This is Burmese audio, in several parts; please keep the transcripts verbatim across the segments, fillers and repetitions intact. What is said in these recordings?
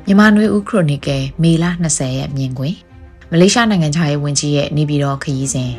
မြန်မာနွေဦးခရိုနီကယ်မေလ၂၀ရက်မြင်ကွင်းမလေးရှားနိုင်ငံခြားရေးဝန်ကြီးရဲ့နေပြည်တော်ခရီးစဉ်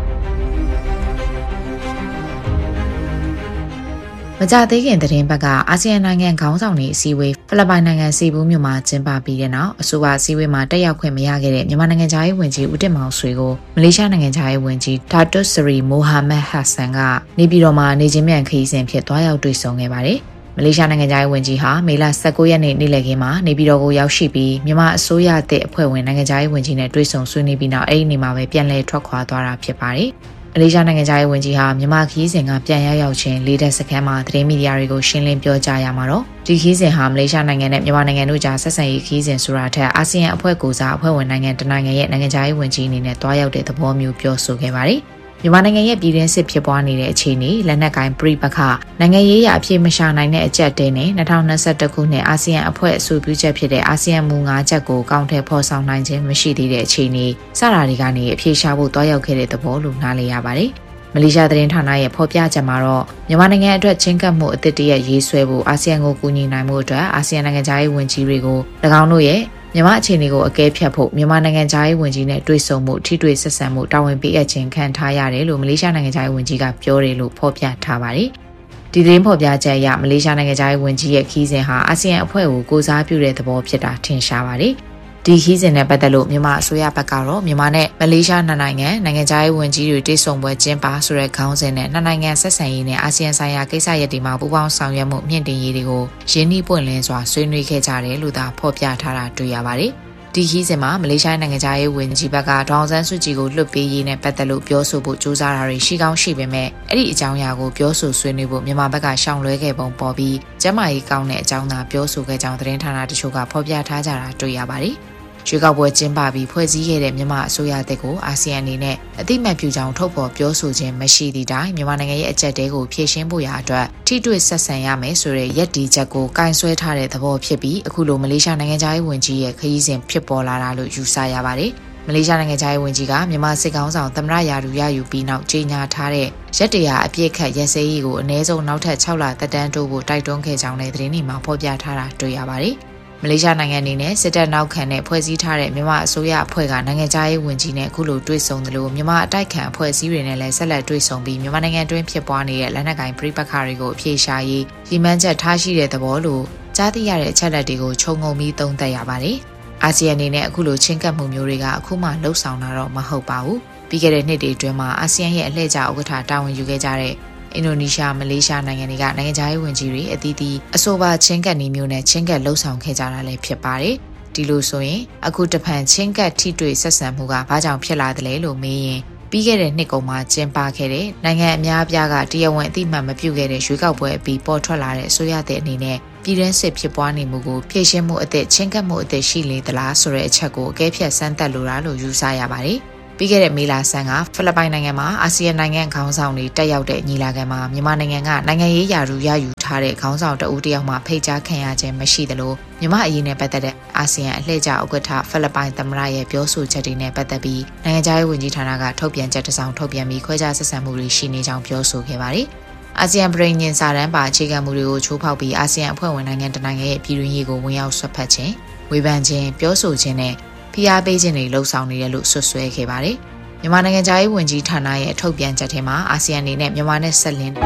မကြသေးခင်သတင်းဘက်ကအာဆီယံနိုင်ငံခေါင်းဆောင်တွေအစည်းအဝေးဖိလစ်ပိုင်နိုင်ငံစီဘူးမြို့မှာကျင်းပပြီးတဲ့နောက်အဆိုပါအစည်းအဝေးမှာတက်ရောက်ခွင့်မရခဲ့တဲ့မြန်မာနိုင်ငံခြားရေးဝန်ကြီးဦးတင်မောင်ဆွေကိုမလေးရှားနိုင်ငံခြားရေးဝန်ကြီးဒါတွတ်စရီမိုဟာမက်ဟတ်ဆန်ကနေပြည်တော်မှာနေချင်းမြန်ခရီးစဉ်ဖြစ်သွားရောက်တွေ့ဆုံခဲ့ပါတယ်မလေးရှားနိုင်ငံခြားရေးဝန်ကြီးဟာမေလ၁၉ရက်နေ့နေ့လည်ခင်းမှာနေပြည်တော်ကိုရောက်ရှိပြီးမြန်မာအစိုးရအသစ်အဖွဲ့ဝင်နိုင်ငံခြားရေးဝန်ကြီးနဲ့တွေ့ဆုံဆွေးနွေးပြီးနောက်အဲ့ဒီနေ့မှာပဲပြန်လည်ထွက်ခွာသွားတာဖြစ်ပါတယ်။မလေးရှားနိုင်ငံခြားရေးဝန်ကြီးဟာမြန်မာခရီးစဉ်ကပြန်ရောက်ရောက်ချင်းလေးတက်စခန်းမှာသတင်းမီဒီယာတွေကိုရှင်းလင်းပြောကြားရမှာတော့ဒီခရီးစဉ်ဟာမလေးရှားနိုင်ငံနဲ့မြန်မာနိုင်ငံတို့ကြားဆက်ဆံရေးခရီးစဉ်ဆိုတာထက်အာဆီယံအဖွဲ့ကိုစားအဖွဲ့ဝင်နိုင်ငံတနိုင်ငံရဲ့နိုင်ငံခြားရေးဝန်ကြီးအနေနဲ့တွားရောက်တဲ့သဘောမျိုးပြောဆိုခဲ့ပါတယ်။မြန်မာနိုင်ငံရဲ့ပြည်တွင်းစစ်ဖြစ်ပွားနေတဲ့အခြေအနေလက်နက်ကိုင်ပြိပခနိုင်ငံရေးအဖြစ်မရှာနိုင်တဲ့အကြက်တဲနဲ့၂၀၂၁ခုနှစ်အာဆီယံအဖွဲ့အဆိုပြုချက်ဖြစ်တဲ့အာဆီယံမူ၅ချက်ကိုကောင်းထဲဖော်ဆောင်နိုင်ခြင်းမရှိသေးတဲ့အခြေအနေစတာတွေကနေအပြေရှားဖို့တွားရောက်ခဲ့တဲ့သဘောလို့နားလည်ရပါတယ်။မလေးရှားသတင်းဌာနရဲ့ဖော်ပြချက်မှာတော့မြန်မာနိုင်ငံအတွက်ချင်းကပ်မှုအသစ်တရရေးဆွဲဖို့အာဆီယံကိုကူညီနိုင်မှုအတွက်အာဆီယံနိုင်ငံခြားရေးဝန်ကြီးတွေကို၎င်းတို့ရဲ့မြန်မာအခြေအနေကိုအကဲဖြတ်ဖို့မြန်မာနိုင်ငံခြားရေးဝန်ကြီးနဲ့တွေ့ဆုံမှုထိတွေ့ဆက်ဆံမှုတာဝန်ပေးအပ်ခြင်းခံထားရတယ်လို့မလေးရှားနိုင်ငံခြားရေးဝန်ကြီးကပြောတယ်လို့ဖော်ပြထားပါတယ်။ဒီသတင်းဖော်ပြချက်အရမလေးရှားနိုင်ငံခြားရေးဝန်ကြီးရဲ့ခီးစဉ်ဟာအာဆီယံအဖွဲ့ကိုကိုစားပြုတဲ့သဘောဖြစ်တာထင်ရှားပါတယ်။ဒီခီးစဉ်နဲ့ပတ်သက်လို့မြန်မာအစိုးရဘက်ကတော့မြန်မာနဲ့မလေးရှားနှစ်နိုင်ငံနိုင်ငံခြားရေးဝန်ကြီးတွေတွေ့ဆုံပွဲကျင်းပဆိုတဲ့ခေါင်းစဉ်နဲ့နှစ်နိုင်ငံဆက်ဆံရေးနဲ့အာဆီယံဆိုင်ရာကိစ္စရပ်တွေမှာပူးပေါင်းဆောင်ရွက်မှုမြင့်တင်ရေးတွေကိုရင်းနှီးပွင့်လင်းစွာဆွေးနွေးခဲ့ကြတယ်လို့သာဖော်ပြထားတာတွေ့ရပါတယ်။ဒီခီးစဉ်မှာမလေးရှားနိုင်ငံခြားရေးဝန်ကြီးဘက်ကဒေါအောင်ဆန်းစုကြည်ကိုလွှတ်ပေးရေးနဲ့ပတ်သက်လို့ပြောဆိုဖို့ကြိုးစားတာတွေရှိကောင်းရှိပေမဲ့အဲ့ဒီအကြောင်းအရာကိုပြောဆိုဆွေးနွေးဖို့မြန်မာဘက်ကရှောင်လွှဲခဲ့ပုံပေါ်ပြီးကျန်းမာရေးကောင်းတဲ့အကြောင်းသာပြောဆိုခဲ့ကြောင်းသတင်းဌာနတချို့ကဖော်ပြထားကြတာတွေ့ရပါတယ်။ရွေးကောက်ပွဲကျင်းပပြီးဖွဲ့စည်းခဲ့တဲ့မြန်မာအစိုးရတပ်ကိုအာဆီယံအနေနဲ့အသိမှတ်ပြုကြောင်းထုတ်ဖော်ပြောဆိုခြင်းမရှိသည့်တိုင်မြန်မာနိုင်ငံရဲ့အကြက်တဲကိုဖြည့်ရှင်းဖို့ရာအတွက်ထိတွေ့ဆက်ဆံရမယ်ဆိုတဲ့ရည်တည်ချက်ကိုကင်ဆွဲထားတဲ့သဘောဖြစ်ပြီးအခုလိုမလေးရှားနိုင်ငံခြားရေးဝန်ကြီးရဲ့ခရီးစဉ်ဖြစ်ပေါ်လာတာလို့ယူဆရပါတယ်။မလေးရှားနိုင်ငံခြားရေးဝန်ကြီးကမြန်မာစစ်ကောင်ဆောင်သမ္မတရာထူးရယူပြီးနောက်ကြေညာထားတဲ့ရက်တရာအပြည့်ခတ်ရက်စဲရေးကိုအနည်းဆုံးနောက်ထပ်၆လသက်တမ်းတိုးဖို့တိုက်တွန်းခဲ့ကြောင်းလည်းသတင်းတွေမှာဖော်ပြထားတာတွေ့ရပါတယ်။မလေးရှားနိုင်ငံအနေနဲ့စစ်တပ်နောက်ခံနဲ့ဖွဲ့စည်းထားတဲ့မြန်မာအစိုးရအဖွဲ့ကနိုင်ငံခြားရေးဝန်ကြီးနဲ့အခုလိုတွေ့ဆုံသလိုမြန်မာအတိုက်ခံအဖွဲ့အစည်းတွေနဲ့လည်းဆက်လက်တွေ့ဆုံပြီးမြန်မာနိုင်ငံတွင်းဖြစ်ပွားနေတဲ့လက်နက်ကိုင်ပြိပခါတွေကိုအပြေရှားရေးရည်မှန်းချက်ထားရှိတဲ့သဘောလို့ကြားသိရတဲ့အချက်အလက်တွေကိုခြုံငုံပြီးသုံးသပ်ရပါတယ်။အာဆီယံအနေနဲ့အခုလိုချင်းကပ်မှုမျိုးတွေကအခုမှလှုပ်ဆောင်တာတော့မဟုတ်ပါဘူး။ပြီးခဲ့တဲ့နှစ်တွေအတွင်းမှာအာဆီယံရဲ့အလှည့်ကျဥက္ကဋ္ဌတာဝန်ယူခဲ့ကြတဲ့အင်ဒိုနီးရှားမလေးရှားနိုင်ငံတွေကနိုင်ငံခြားရေးဝန်ကြီးတွေအသီးသီးအဆိုပါချင်းကပ်နေမျိုးနဲ့ချင်းကပ်လှုပ်ဆောင်ခဲ့ကြတာလည်းဖြစ်ပါတယ်။ဒီလိုဆိုရင်အခုတဖန်ချင်းကပ်ထိတွေ့ဆက်ဆံမှုကဘာကြောင့်ဖြစ်လာသလဲလို့မေးရင်ပြီးခဲ့တဲ့နှစ်ကုန်မှာကျင်းပခဲ့တဲ့နိုင်ငံအများအပြားကတရားဝင်အသိမှတ်မပြုခဲ့တဲ့ရွေးကောက်ပွဲအပြီးပေါ်ထွက်လာတဲ့အစိုးရတဲ့အနေနဲ့ပြည်တွင်းစစ်ဖြစ်ပွားနေမှုကိုဖြည့်ရှင်းမှုအသစ်ချင်းကပ်မှုအသစ်ရှိလေသလားဆိုတဲ့အချက်ကိုအကဲဖြတ်စမ်းသပ်လိုတာလို့ယူဆရပါတယ်။ပြီးခဲ့တဲ့မေလဆန်းကဖိလစ်ပိုင်နိုင်ငံမှာအာဆီယံနိုင်ငံခေါင်းဆောင်တွေတက်ရောက်တဲ့ညီလာခံမှာမြန်မာနိုင်ငံကနိုင်ငံရေးရာထူးရယူထားတဲ့ခေါင်းဆောင်တဦးတယောက်မှဖိတ်ကြားခံရခြင်းမရှိသလိုမြန်မာအရေးနဲ့ပတ်သက်တဲ့အာဆီယံအလှည့်ကျဥက္ကဋ္ဌဖိလစ်ပိုင်သမ္မတရဲ့ပြောဆိုချက်တွေနဲ့ပတ်သက်ပြီးနိုင်ငံခြားရေးဝန်ကြီးဌာနကထုတ်ပြန်ချက်တစ်စောင်ထုတ်ပြန်ပြီးခွဲခြားဆက်ဆံမှုတွေရှိနေကြောင်းပြောဆိုခဲ့ပါတယ်။အာဆီယံပြည်ညင်စာတမ်းပါအခြေခံမူတွေကိုချိုးဖောက်ပြီးအာဆီယံအဖွဲ့ဝင်နိုင်ငံတနိုင်ငံရဲ့ပြည်တွင်းရေးကိုဝင်ရောက်ဆွတ်ဖက်ခြင်းဝေဖန်ခြင်းပြောဆိုခြင်းနဲ့ဖိအားပေးခြင်းတွေလှုံ့ဆော်နေတယ်လို့ဆွဆွဲခဲ့ပါတယ်။မြန်မာနိုင်ငံခြားရေးဝန်ကြီးဌာနရဲ့ထုတ်ပြန်ချက်ထဲမှာအာဆီယံအနေနဲ့မြန်မာနဲ့ဆက်လင်း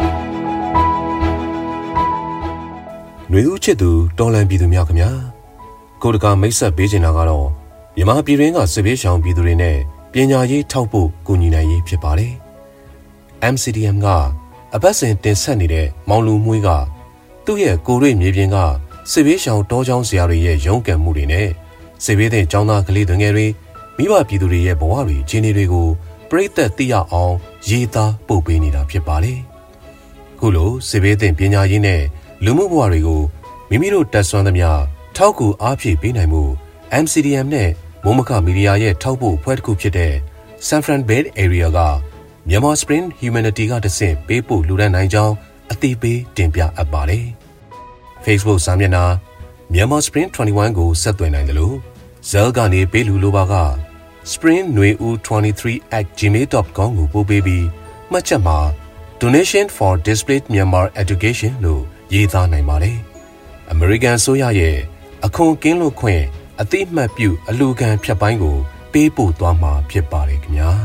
ຫນွေဦးချစ်သူတော်လန်ပြည်သူများခင်ဗျာကိုတကာမိတ်ဆက်ပေးချင်တာကတော့မြန်မာပြည်တွင်းကစစ်ဘေးရှောင်ပြည်သူတွေနဲ့ပညာရေးထောက်ပို့ကူညီနိုင်ရေးဖြစ်ပါတယ် M C D M ကအပတ်စဉ်တင်ဆက်နေတဲ့မောင်လူမွှေးကသူ့ရဲ့ကိုရွေမြေပြင်ကစစ်ဘေးရှောင်တောချောင်းဆရာတွေရဲ့ရုန်းကန်မှုတွေနဲ့စစ်ဘေးသင့်ကျောင်းသားကလေးတွေငယ်တွေမိဘပြည်သူတွေရဲ့ဘဝတွေခြေနေတွေကိုပြိသက်သိရအောင်ရေးသားပို့ပေးနေတာဖြစ်ပါတယ်။ခုလိုစစ်ဘေးသင့်ပညာရေးနဲ့လူမှုဘဝတွေကိုမိမိတို့တက်ဆွမ်းသမျှထောက်ကူအားဖြည့်ပေးနိုင်မှု M C D M နဲ့မုံမခမီဒီယာရဲ့ထောက်ပို့အဖွဲ့တစ်ခုဖြစ်တဲ့ San Fran Bay Area ကMyanmar Spring Humanity ကတဆင့်ပေးပို့လှူဒါန်းနိုင်ကြောင်းအသိပေးတင်ပြအပ်ပါတယ်။ Facebook စာမျက်နှာ Myanmar Spring ၂၁ကိုဆက်သွယ်နိုင်တယ်လို့ဇဲလ်ကနေပေးလူလိုပါကspring nui u twenty-three at gmail dot com ကိုပို့ပေးပြီးမှတ်ချက်မှာ donation for displaced Myanmar education လို့ရေးသားနိုင်ပါတယ်။ American ဆိုရရဲ့အခုကင်းလို့ခွင့်အတိမတ်ပြုအလူခံဖြတ်ပိုင်းကိုပေးပို့သွားမှာဖြစ်ပါတယ်ခင်ဗျာ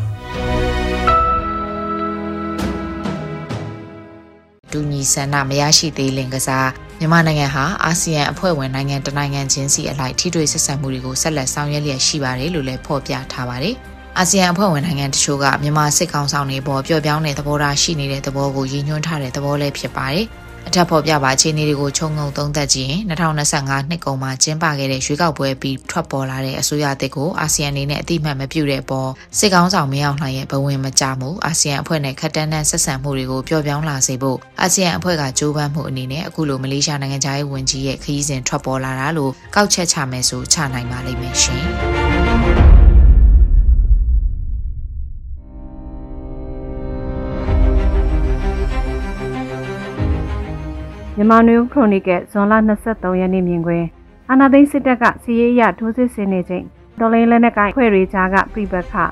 တူညီဆန္ဒမရရှိသေးလင်ကစားမြန်မာနိုင်ငံဟာအာဆီယံအဖွဲ့ဝင်နိုင်ငံတနိုင်ငံချင်းစီအလိုက်ထိတွေ့ဆက်ဆံမှုတွေကိုဆက်လက်ဆောင်ရွက်လျက်ရှိပါတယ်လို့လည်းဖော်ပြထားပါတယ်။အာဆီယံအဖွဲ့ဝင်နိုင်ငံတချို့ကမြန်မာစစ်ကောင်ဆောင်တွေပေါ်ပျော့ပြောင်းတဲ့သဘောထားရှိနေတဲ့သဘောကိုရည်ညွှန်းထားတဲ့သဘောလည်းဖြစ်ပါတယ်။အထက်ဖော်ပြပါအခြေအနေတွေကိုခြုံငုံသုံးသပ်ကြည့်ရင်၂၀၂၅နှစ်ကုန်မှာကျင်းပခဲ့တဲ့ရွေးကောက်ပွဲပြီးထွက်ပေါ်လာတဲ့အစိုးရအသစ်ကိုအာဆီယံအနေနဲ့အတိအမှတ်မပြုတဲ့အပေါ်စစ်ကောင်ဆောင်မရောက်နိုင်ရဲ့ဘဝင်မကြမှုအာဆီယံအဖွဲ့နဲ့ခက်တန်းတန်းဆက်ဆံမှုတွေကိုပျော့ပြောင်းလာစေဖို့အာဆီယံအဖွဲ့ကကြိုးပမ်းမှုအနေနဲ့အခုလိုမလေးရှားနိုင်ငံသားရေးဝန်ကြီးရဲ့ခရီးစဉ်ထွက်ပေါ်လာတာလို့ကောက်ချက်ချမယ်ဆိုချနိုင်ပါလိမ့်မယ်ရှင်မြန်မာနယူးခရိုနီကယ်ဇွန်လ၂၃ရက်နေ့မြင်ကွင်းအာဏာသိမ်းစစ်တပ်ကစီးရေးအရထိုးစစ်ဆင်နေချိန်တော်လိုင်းလက်နက်ကိုင်ဖွဲ့တွေကြားကပြိပခ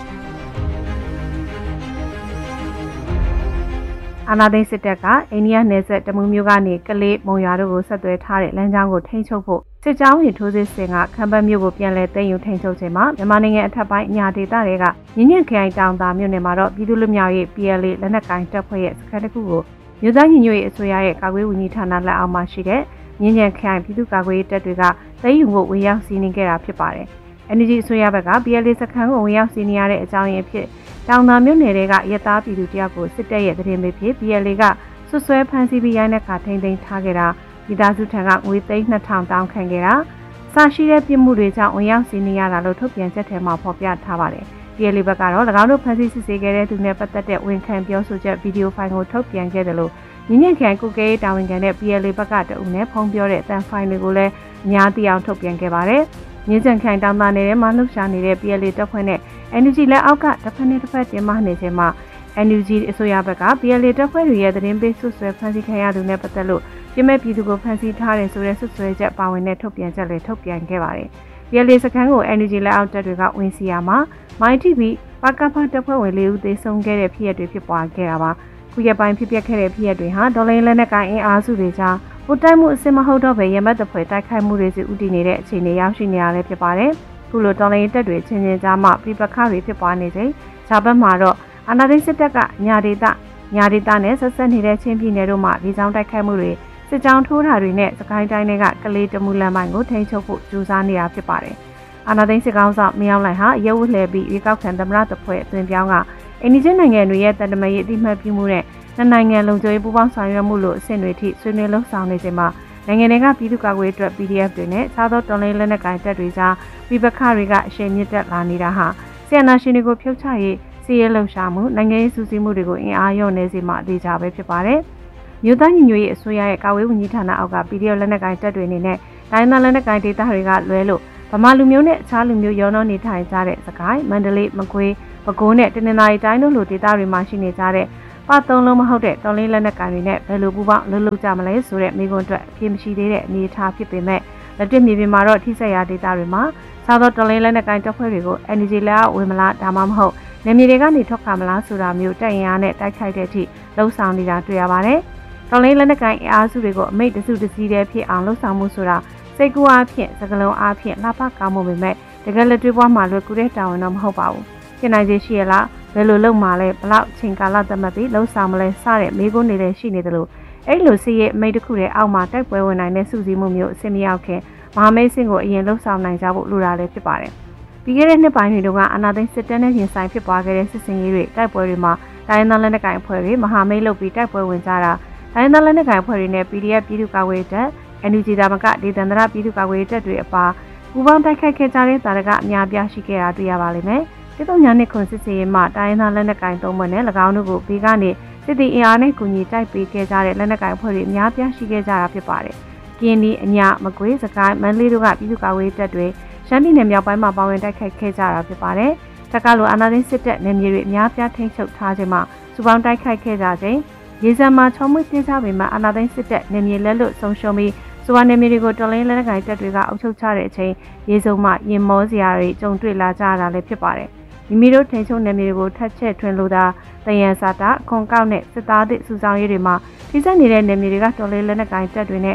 အာဏာသိမ်းစစ်တပ်ကအိန္ဒိယနယ်စပ်တမူးမြို့ကနေကလေးမုံရွာတို့ကိုဆက်သွယ်ထားတဲ့လမ်းကြောင်းကိုထိန်းချုပ်ဖို့စစ်ကြောင်းရင်ထိုးစစ်ဆင်ကခမ်းပတ်မြို့ကိုပြန်လည်သိမ်းယူထိန်းချုပ်ချိန်မှာမြန်မာနိုင်ငံအထက်ပိုင်းအညာဒေသတွေကညဉ့်ညံ့ခိုင်တောင်သာမြို့နယ်မှာတော့ပြည်သူ့လူမျိုးရေး P L A လက်နက်ကိုင်တပ်ဖွဲ့ရဲ့စခန်းတစ်ခုကိုမြို့သားညီညွတ်ရေးအစိုးရရဲ့ကာကွယ်ဝန်ကြီးဌာနလက်အောက်မှာရှိတဲ့ညဉ့်ညံ့ခိုင်ပြည်သူ့ကာကွယ်ရေးတပ်တွေကသိမ်းယူဖို့ဝင်ရောက်စီးနင်းခဲ့တာဖြစ်ပါတယ်။ N U G အစိုးရဘက်က P L A စခန်းကိုဝင်ရောက်စီးနင်းရတဲ့အကြောင်းရင်းဖြစ်တောင်သာမြို့နယ်တွေကရသားပြည်သူတယောက်ကိုစစ်တပ်ရဲ့သတင်းပေးဖြစ် P L A ကဆွဆွဲဖမ်းဆီးပြီးရိုင်းတဲ့ခါထိန်းသိမ်းထားခဲ့တာမိသားစုထံကငွေသိန်းနှစ်ထောင်တောင်းခံခဲ့တာစရှိတဲ့ပြစ်မှုတွေကြောင့်ဝင်ရောက်စီးနင်းရတာလို့ထုတ်ပြန်ချက်ထဲမှာဖော်ပြထားပါတယ်။ P L A ဘက်ကတော့၎င်းတို့ဖမ်းဆီးစစ်ဆေးခဲ့တဲ့သူနဲ့ပတ်သက်တဲ့ဝန်ခံပြောဆိုချက်ဗီဒီယိုဖိုင်ကိုထုတ်ပြန်ခဲ့တယ်လို့ညဉ့်ညံ့ခိုင်ကုကေးတာဝန်ခံတဲ့ P L A ဘက်ကတအုပ်နဲ့ဖုံးပြောတဲ့အတန်ဖိုင်တွေကိုလည်းအများသိအောင်ထုတ်ပြန်ခဲ့ပါတယ်။ညဉ့်ညံ့ခိုင်တောင်သားနယ်ထဲမှာလှုပ်ရှားနေတဲ့ P L A တပ်ဖွဲ့နဲ့ N U G လက်အောက်ကတစ်ဖက်နဲ့တစ်ဖက်တင်မနေချိန်မှာ N U G အစိုးရဘက်က P L A တပ်ဖွဲ့တွေရဲ့သတင်းပေးဆွဆွဲဖမ်းဆီးခံရသူနဲ့ပတ်သက်လို့ပြည်မဲ့ပြည်သူကိုဖမ်းဆီးထားတယ်ဆိုတဲ့ဆွဆွဲချက်ပါဝင်တဲ့ထုတ်ပြန်ချက်လည်းထုတ်ပြန်ခဲ့ပါတယ်။ P L A စခန်းကို N U G လက်အောက်တပ်တွေကဝင်စီရမှာမိုင်းတီဗီပကဖတပ်ဖွဲ့ဝင်လေးဦးသေဆုံးခဲ့တဲ့ဖြစ်ရပ်တွေဖြစ်ပွားခဲ့တာပါ။ခုရပိုင်းဖြစ်ပျက်ခဲ့တဲ့ဖြစ်ရပ်တွေဟာဒေါ်လာလက်နက်ကိုင်အင်အားစုတွေကြားပိုတိုက်မှုအစစ်မဟုတ်တော့ပဲရမတ်တပွဲတိုက်ခိုက်မှုတွေစီဥတည်နေတဲ့အခြေအနေရောက်ရှိနေရလဲဖြစ်ပါတယ်။ခုလိုဒေါ်လာတပ်တွေချင်းချင်းကြားမှပြပခတွေဖြစ်ပွားနေချိန်ဂျာဘတ်မှာတော့အာဏာသိမ်းစစ်တပ်ကညာဒေသညာဒေသနဲ့ဆက်ဆက်နေတဲ့ချင်းပြည်နယ်တို့မှဒီကြောင်းတိုက်ခိုက်မှုတွေစစ်ကြောင်းထိုးတာတွေနဲ့စကိုင်းတိုင်းတွေကကလေးတမှုလမ်းပိုင်းကိုထိန်းချုပ်ဖို့ကြိုးစားနေတာဖြစ်ပါတယ်။အာဏာသိမ်းစစ်ကောင်ဆောင်မရောက်လိုက်ဟာရုပ်ဝှလှည့်ပြီးရွေးကောက်ခံသမ္မတတပွဲအသွင်ပြောင်းကအိန္ဒိယနိုင်ငံတွေရဲ့တန်တမာရေးအတိအမှတ်ပြုမှုနဲ့နိုင်ငံလုံခြုံရေးပူးပေါင်းဆောင်ရွက်မှုလို့အဆင့်တွေထိဆွေးနွေးလှုပ်ဆောင်နေချိန်မှာနိုင်ငံတွေကပြည်သူ့ကာကွယ်ရေးအတွက် P D F တွေနဲ့စားသောတော်လှန်ရေးလက်နက်ကိုင်တပ်တွေကြားပြပခတွေကအရှိန်မြင့်တက်လာနေတာဟာဆီယနာရှင်တွေကိုဖြုတ်ချရေးစီးရဲလှုပ်ရှားမှုနိုင်ငံရေးစုစည်းမှုတွေကိုအင်အားလျော့နေစေမှအသေးချပဲဖြစ်ပါတယ်။မြို့သားညီညွတ်ရေးအစိုးရရဲ့ကာကွယ်ဝန်ကြီးဌာနအောက်က P D F လက်နက်ကိုင်တပ်တွေအနေနဲ့တိုင်းသားလက်နက်ကိုင်ဒေသတွေကလွဲလို့ဗမာလူမျိုးနဲ့အခြားလူမျိုးရောနှောနေထိုင်ကြတဲ့စကိုင်းမန္တလေးမကွေးပဲခူးနဲ့တနင်္သာရီတိုင်းတို့လိုဒေသတွေမှာရှိနေကြတဲ့ပါသုံးလုံးမဟုတ်တဲ့တော်လင်းလက်နက်ကိုင်တွေနဲ့ဘယ်လိုပူးပေါင်းလှုပ်လှုပ်ကြမလဲဆိုတဲ့မိကွန်းအတွက်အပြည့်မရှိသေးတဲ့အနေအထားဖြစ်ပေမဲ့လက်တွေ့မြေပြင်မှာတော့ထိစက်ရာဒေသတွေမှာစားသောတော်လင်းလက်နက်ကိုင်တပ်ဖွဲ့တွေကို N U G လက်အောက်ဝင်မလားဒါမှမဟုတ်နေမြေတွေကနေထွက်ခွာမလားဆိုတာမျိုးတိုက်ရင်အားနဲ့တိုက်ခိုက်တဲ့အထိလှုပ်ဆောင်နေတာတွေ့ရပါတယ်။တော်လင်းလက်နက်ကိုင်အားစုတွေကိုအမိတ်တစုတစည်းတည်းဖြစ်အောင်လှုပ်ဆောင်မှုဆိုတာစိတ်ကူးအားဖြင့်စကလုံးအားဖြင့်လှပကောင်းမှုပေမဲ့တကယ်လက်တွေ့ဘဝမှာလွယ်ကူတဲ့တာဝန်တော့မဟုတ်ပါဘူး။ဖြစ်နိုင်ခြေရှိရလားဘယ်လိုလုပ်မှလဲဘလောက်ချိန်ကာလသတ်မှတ်ပြီးလှုပ်ဆောင်မလဲစတဲ့မိကုန်းတွေလည်းရှိနေတယ်လို့အဲ့လိုစီရဲ့အမိတ်တစ်ခုတည်းအောက်မှာတိုက်ပွဲဝင်နိုင်တဲ့စုစည်းမှုမျိုးအဆင်မရောက်ခင်မဟာမိတ်စင်ကိုအရင်လှုပ်ဆောင်နိုင်ကြဖို့လိုတာလည်းဖြစ်ပါတယ်။ပြီးခဲ့တဲ့နှစ်ပိုင်းတွေတုန်းကအာနာသိန်းစစ်တပ်နဲ့ရင်ဆိုင်ဖြစ်ပွားခဲ့တဲ့စစ်စင်ရေးတွေတိုက်ပွဲတွေမှာတိုင်းသားလက်နက်ကိုင်အဖွဲ့တွေမဟာမိတ်လုပ်ပြီးတိုက်ပွဲဝင်ကြတာတိုင်းသားလက်နက်ကိုင်အဖွဲ့တွေနဲ့ P D F ပြည်သူ့ကာကွယ်ရေးတပ် N U G ဒါမကဒေသန္တရပြည်သူ့ကာကွယ်ရေးတပ်တွေအပါပူးပေါင်းတိုက်ခိုက်ခဲ့ကြတဲ့တာရကအများပြားရှိခဲ့တာတွေ့ရပါလိမ့်မယ်။ဒီတော့ညာနှစ်ခွန်စစ်စေးမှာတိုင်းသားလက်နက်ကိုင်သုံးဘက်နဲ့၎င်းတို့ကိုဘေးကနေစစ်တီအင်အားနဲ့ကူညီတိုက်ပေးခဲ့ကြတဲ့လက်နက်ကိုင်အဖွဲ့တွေအများပြားရှိခဲ့ကြတာဖြစ်ပါတယ်။ကင်းဒီအညာမကွေးစကိုင်းမန္တလေးတို့ကပြည်သူ့ကာကွယ်ရေးတပ်တွေရှမ်းပြည်နယ်မြောက်ပိုင်းမှာပါဝင်တိုက်ခိုက်ခဲ့ကြတာဖြစ်ပါတယ်။တက္ကသိုလ်အာဏာသိမ်းစစ်တပ်နယ်မြေတွေအများပြားထိန်းချုပ်ထားခြင်းမှာစုပေါင်းတိုက်ခိုက်ခဲ့ကြခြင်းရေစံမှာချုံမွေးပြင်းချပေမဲ့အာဏာသိမ်းစစ်တပ်နယ်မြေလက်လွတ်ဆုံးရှုံးပြီးစွာနယ်မြေတွေကိုတော်လိုင်းလက်နက်ကိုင်တပ်တွေကအုပ်ချုပ်ချတဲ့အချိန်ရေစုံမှရင်မောစရာတွေကြုံတွေ့လာကြရတာလည်းဖြစ်ပါတယ်။မိမိတို့ထိန်ချုံနယ်မြေတွေကိုထပ်ချက်ထွင်လို့သာတယံစာတာခွန်ကောက်နဲ့စစ်သားသည့်စုဆောင်ရေးတွေမှာထိစပ်နေတဲ့နယ်မြေတွေကတော်လိုင်းလက်နက်ကိုင်တပ်တွေနဲ့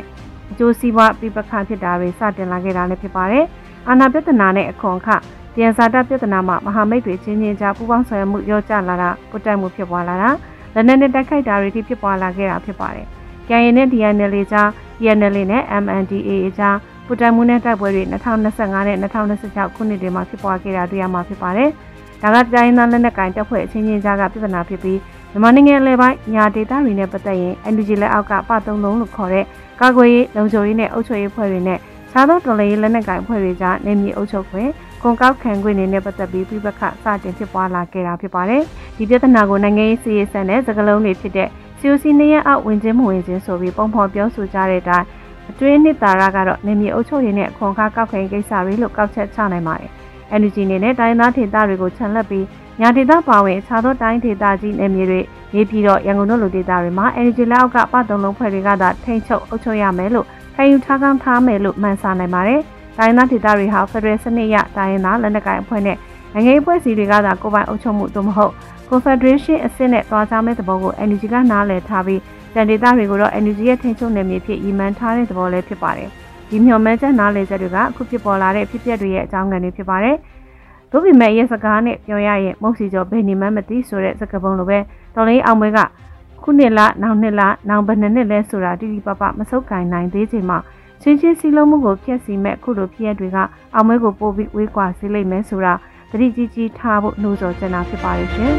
အကျိုးစီးပွားပြပခဖြစ်တာတွေစတင်လာခဲ့တာလည်းဖြစ်ပါတယ်။အာဏာပြဿနာနဲ့အခွန်အခတယံဇာတပြဿနာမှာမဟာမိတ်တွေချင်းချင်းကြားပူးပေါင်းဆောင်ရွက်မှုရောကျလာတာပုတ်တက်မှုဖြစ်ပွားလာတာလက်နက်နဲ့တိုက်ခိုက်တာတွေထိဖြစ်ပွားလာခဲ့တာဖြစ်ပါတယ်။ ကေ အန် ယူ နဲ့ ဒီ အန် အယ် အေ ကြား ဒီ အန် အယ် အေ နဲ့ အမ် အန် ဒီ အေ အေ ကြားပုတ်တက်မှုနဲ့တိုက်ပွဲတွေ၂၀၂၅နဲ့၂၀၂၆ခုနှစ်တွေမှာဖြစ်ပွားခဲ့တာတွေ့ရမှာဖြစ်ပါတယ်။ဒါကတိုင်းသားလက်နက်ကိုင်တပ်ဖွဲ့အချင်းချင်းကြားကပြဿနာဖြစ်ပြီးမြန်မာနိုင်ငံအလဲပိုင်းညာဒေသတွေနဲ့ပတ်သက်ရင် အန် ယူ ဂျီ လက်အောက်ကပသုံးလုံးလို့ခေါ်တဲ့ကာကွယ်ရေးလုံခြုံရေးနဲ့အုပ်ချုပ်ရေးဖွဲ့တွေနဲ့ခြားသောတော်လှန်ရေးလက်နက်ကိုင်ဖွဲ့တွေကြားနေမြေအုပ်ချုပ်ခွင့်ကွန်ကောက်ခံခွင့်တွေနဲ့ပတ်သက်ပြီးပြပခစတင်ဖြစ်ပွားလာခဲ့တာဖြစ်ပါတယ်။ဒီပြဿနာကိုနိုင်ငံရေးစီရေးဆန်တဲ့စကားလုံးတွေဖြစ်တဲ့ စီ အို စီ နေရအောက်ဝင်ချင်းမဝင်ချင်းဆိုပြီးပုံဖော်ပြောဆိုကြတဲ့အတိုင်းအတွင်းနှစ်သာရကတော့နေမြေအုပ်ချုပ်ရေးနဲ့ခွန်ကားကောက်ခံကိစ္စတွေလို့ကောက်ချက်ချနိုင်ပါတယ်။ အန် ယူ ဂျီ အနေနဲ့တိုင်းသားဒေသတွေကိုခြံလက်ပြီးညာဒေသပါဝင်ခြားသောတိုင်းဒေသကြီးနယ်မြေတွေနေပြီးတော့ရန်ကုန်တို့လိုဒေသတွေမှာ အန် ယူ ဂျီ လက်အောက်ကပသုံးလုံးဖွဲ့တွေကသာထိန်းချုပ်အုပ်ချုပ်ရမယ်လို့ခံယူထားကောင်းထားမယ်လို့မှန်ဆနိုင်ပါတယ်။တိုင်းသားဒေသတွေဟာဖက်ဒရယ်စနစ်ရတိုင်းရင်းသားလက်နက်ကိုင်အဖွဲ့နဲ့နိုင်ငံရေးဖွဲ့စည်းတွေကသာကိုယ်ပိုင်အုပ်ချုပ်မှုသို့မဟုတ်ကွန်ဖက်ဒရေးရှင်းအဆင့်နဲ့တွားကြမဲ့သဘောကို အန် ယူ ဂျီ ကနားလည်ထားပြီးတန်ဒေသတွေကိုတော့ အန် ယူ ဂျီ ရဲ့ထိန်းချုပ်နယ်မြေဖြစ်ရည်မှန်းထားတဲ့သဘောလည်းဖြစ်ပါတယ်။ဒီမျှော်မှန်းချက်နားလည်ချက်တွေကအခုဖြစ်ပေါ်လာတဲ့ဖြစ်ပျက်တွေရဲ့အကြောင်းခံတွေဖြစ်ပါတယ်။သို့ပေမဲ့ရဲ့စကားနဲ့ပြောရရင်မုတ်စီကျော်ဘယ်နေမှမသိဆိုတဲ့စကားပုံလိုပဲတော်လေးအောင်ပွဲကခုနှစ်လနောက်နှစ်လနောက်ဘယ်နှစ်နှစ်လဲဆိုတာတိတိပပမဆုပ်ကိုင်နိုင်သေးချိန်မှာချင်းချင်းစီလုံးမှုကိုဖျက်ဆီးမဲ့ခုလိုဖြစ်ရတွေကအောင်ပွဲကိုပို့ပြီးဝေးကွာစေလိမ့်မယ်ဆိုတာသတိကြီးကြီးထားဖို့နှိုးဆော်ချင်တာဖြစ်ပါရဲ့ရှင်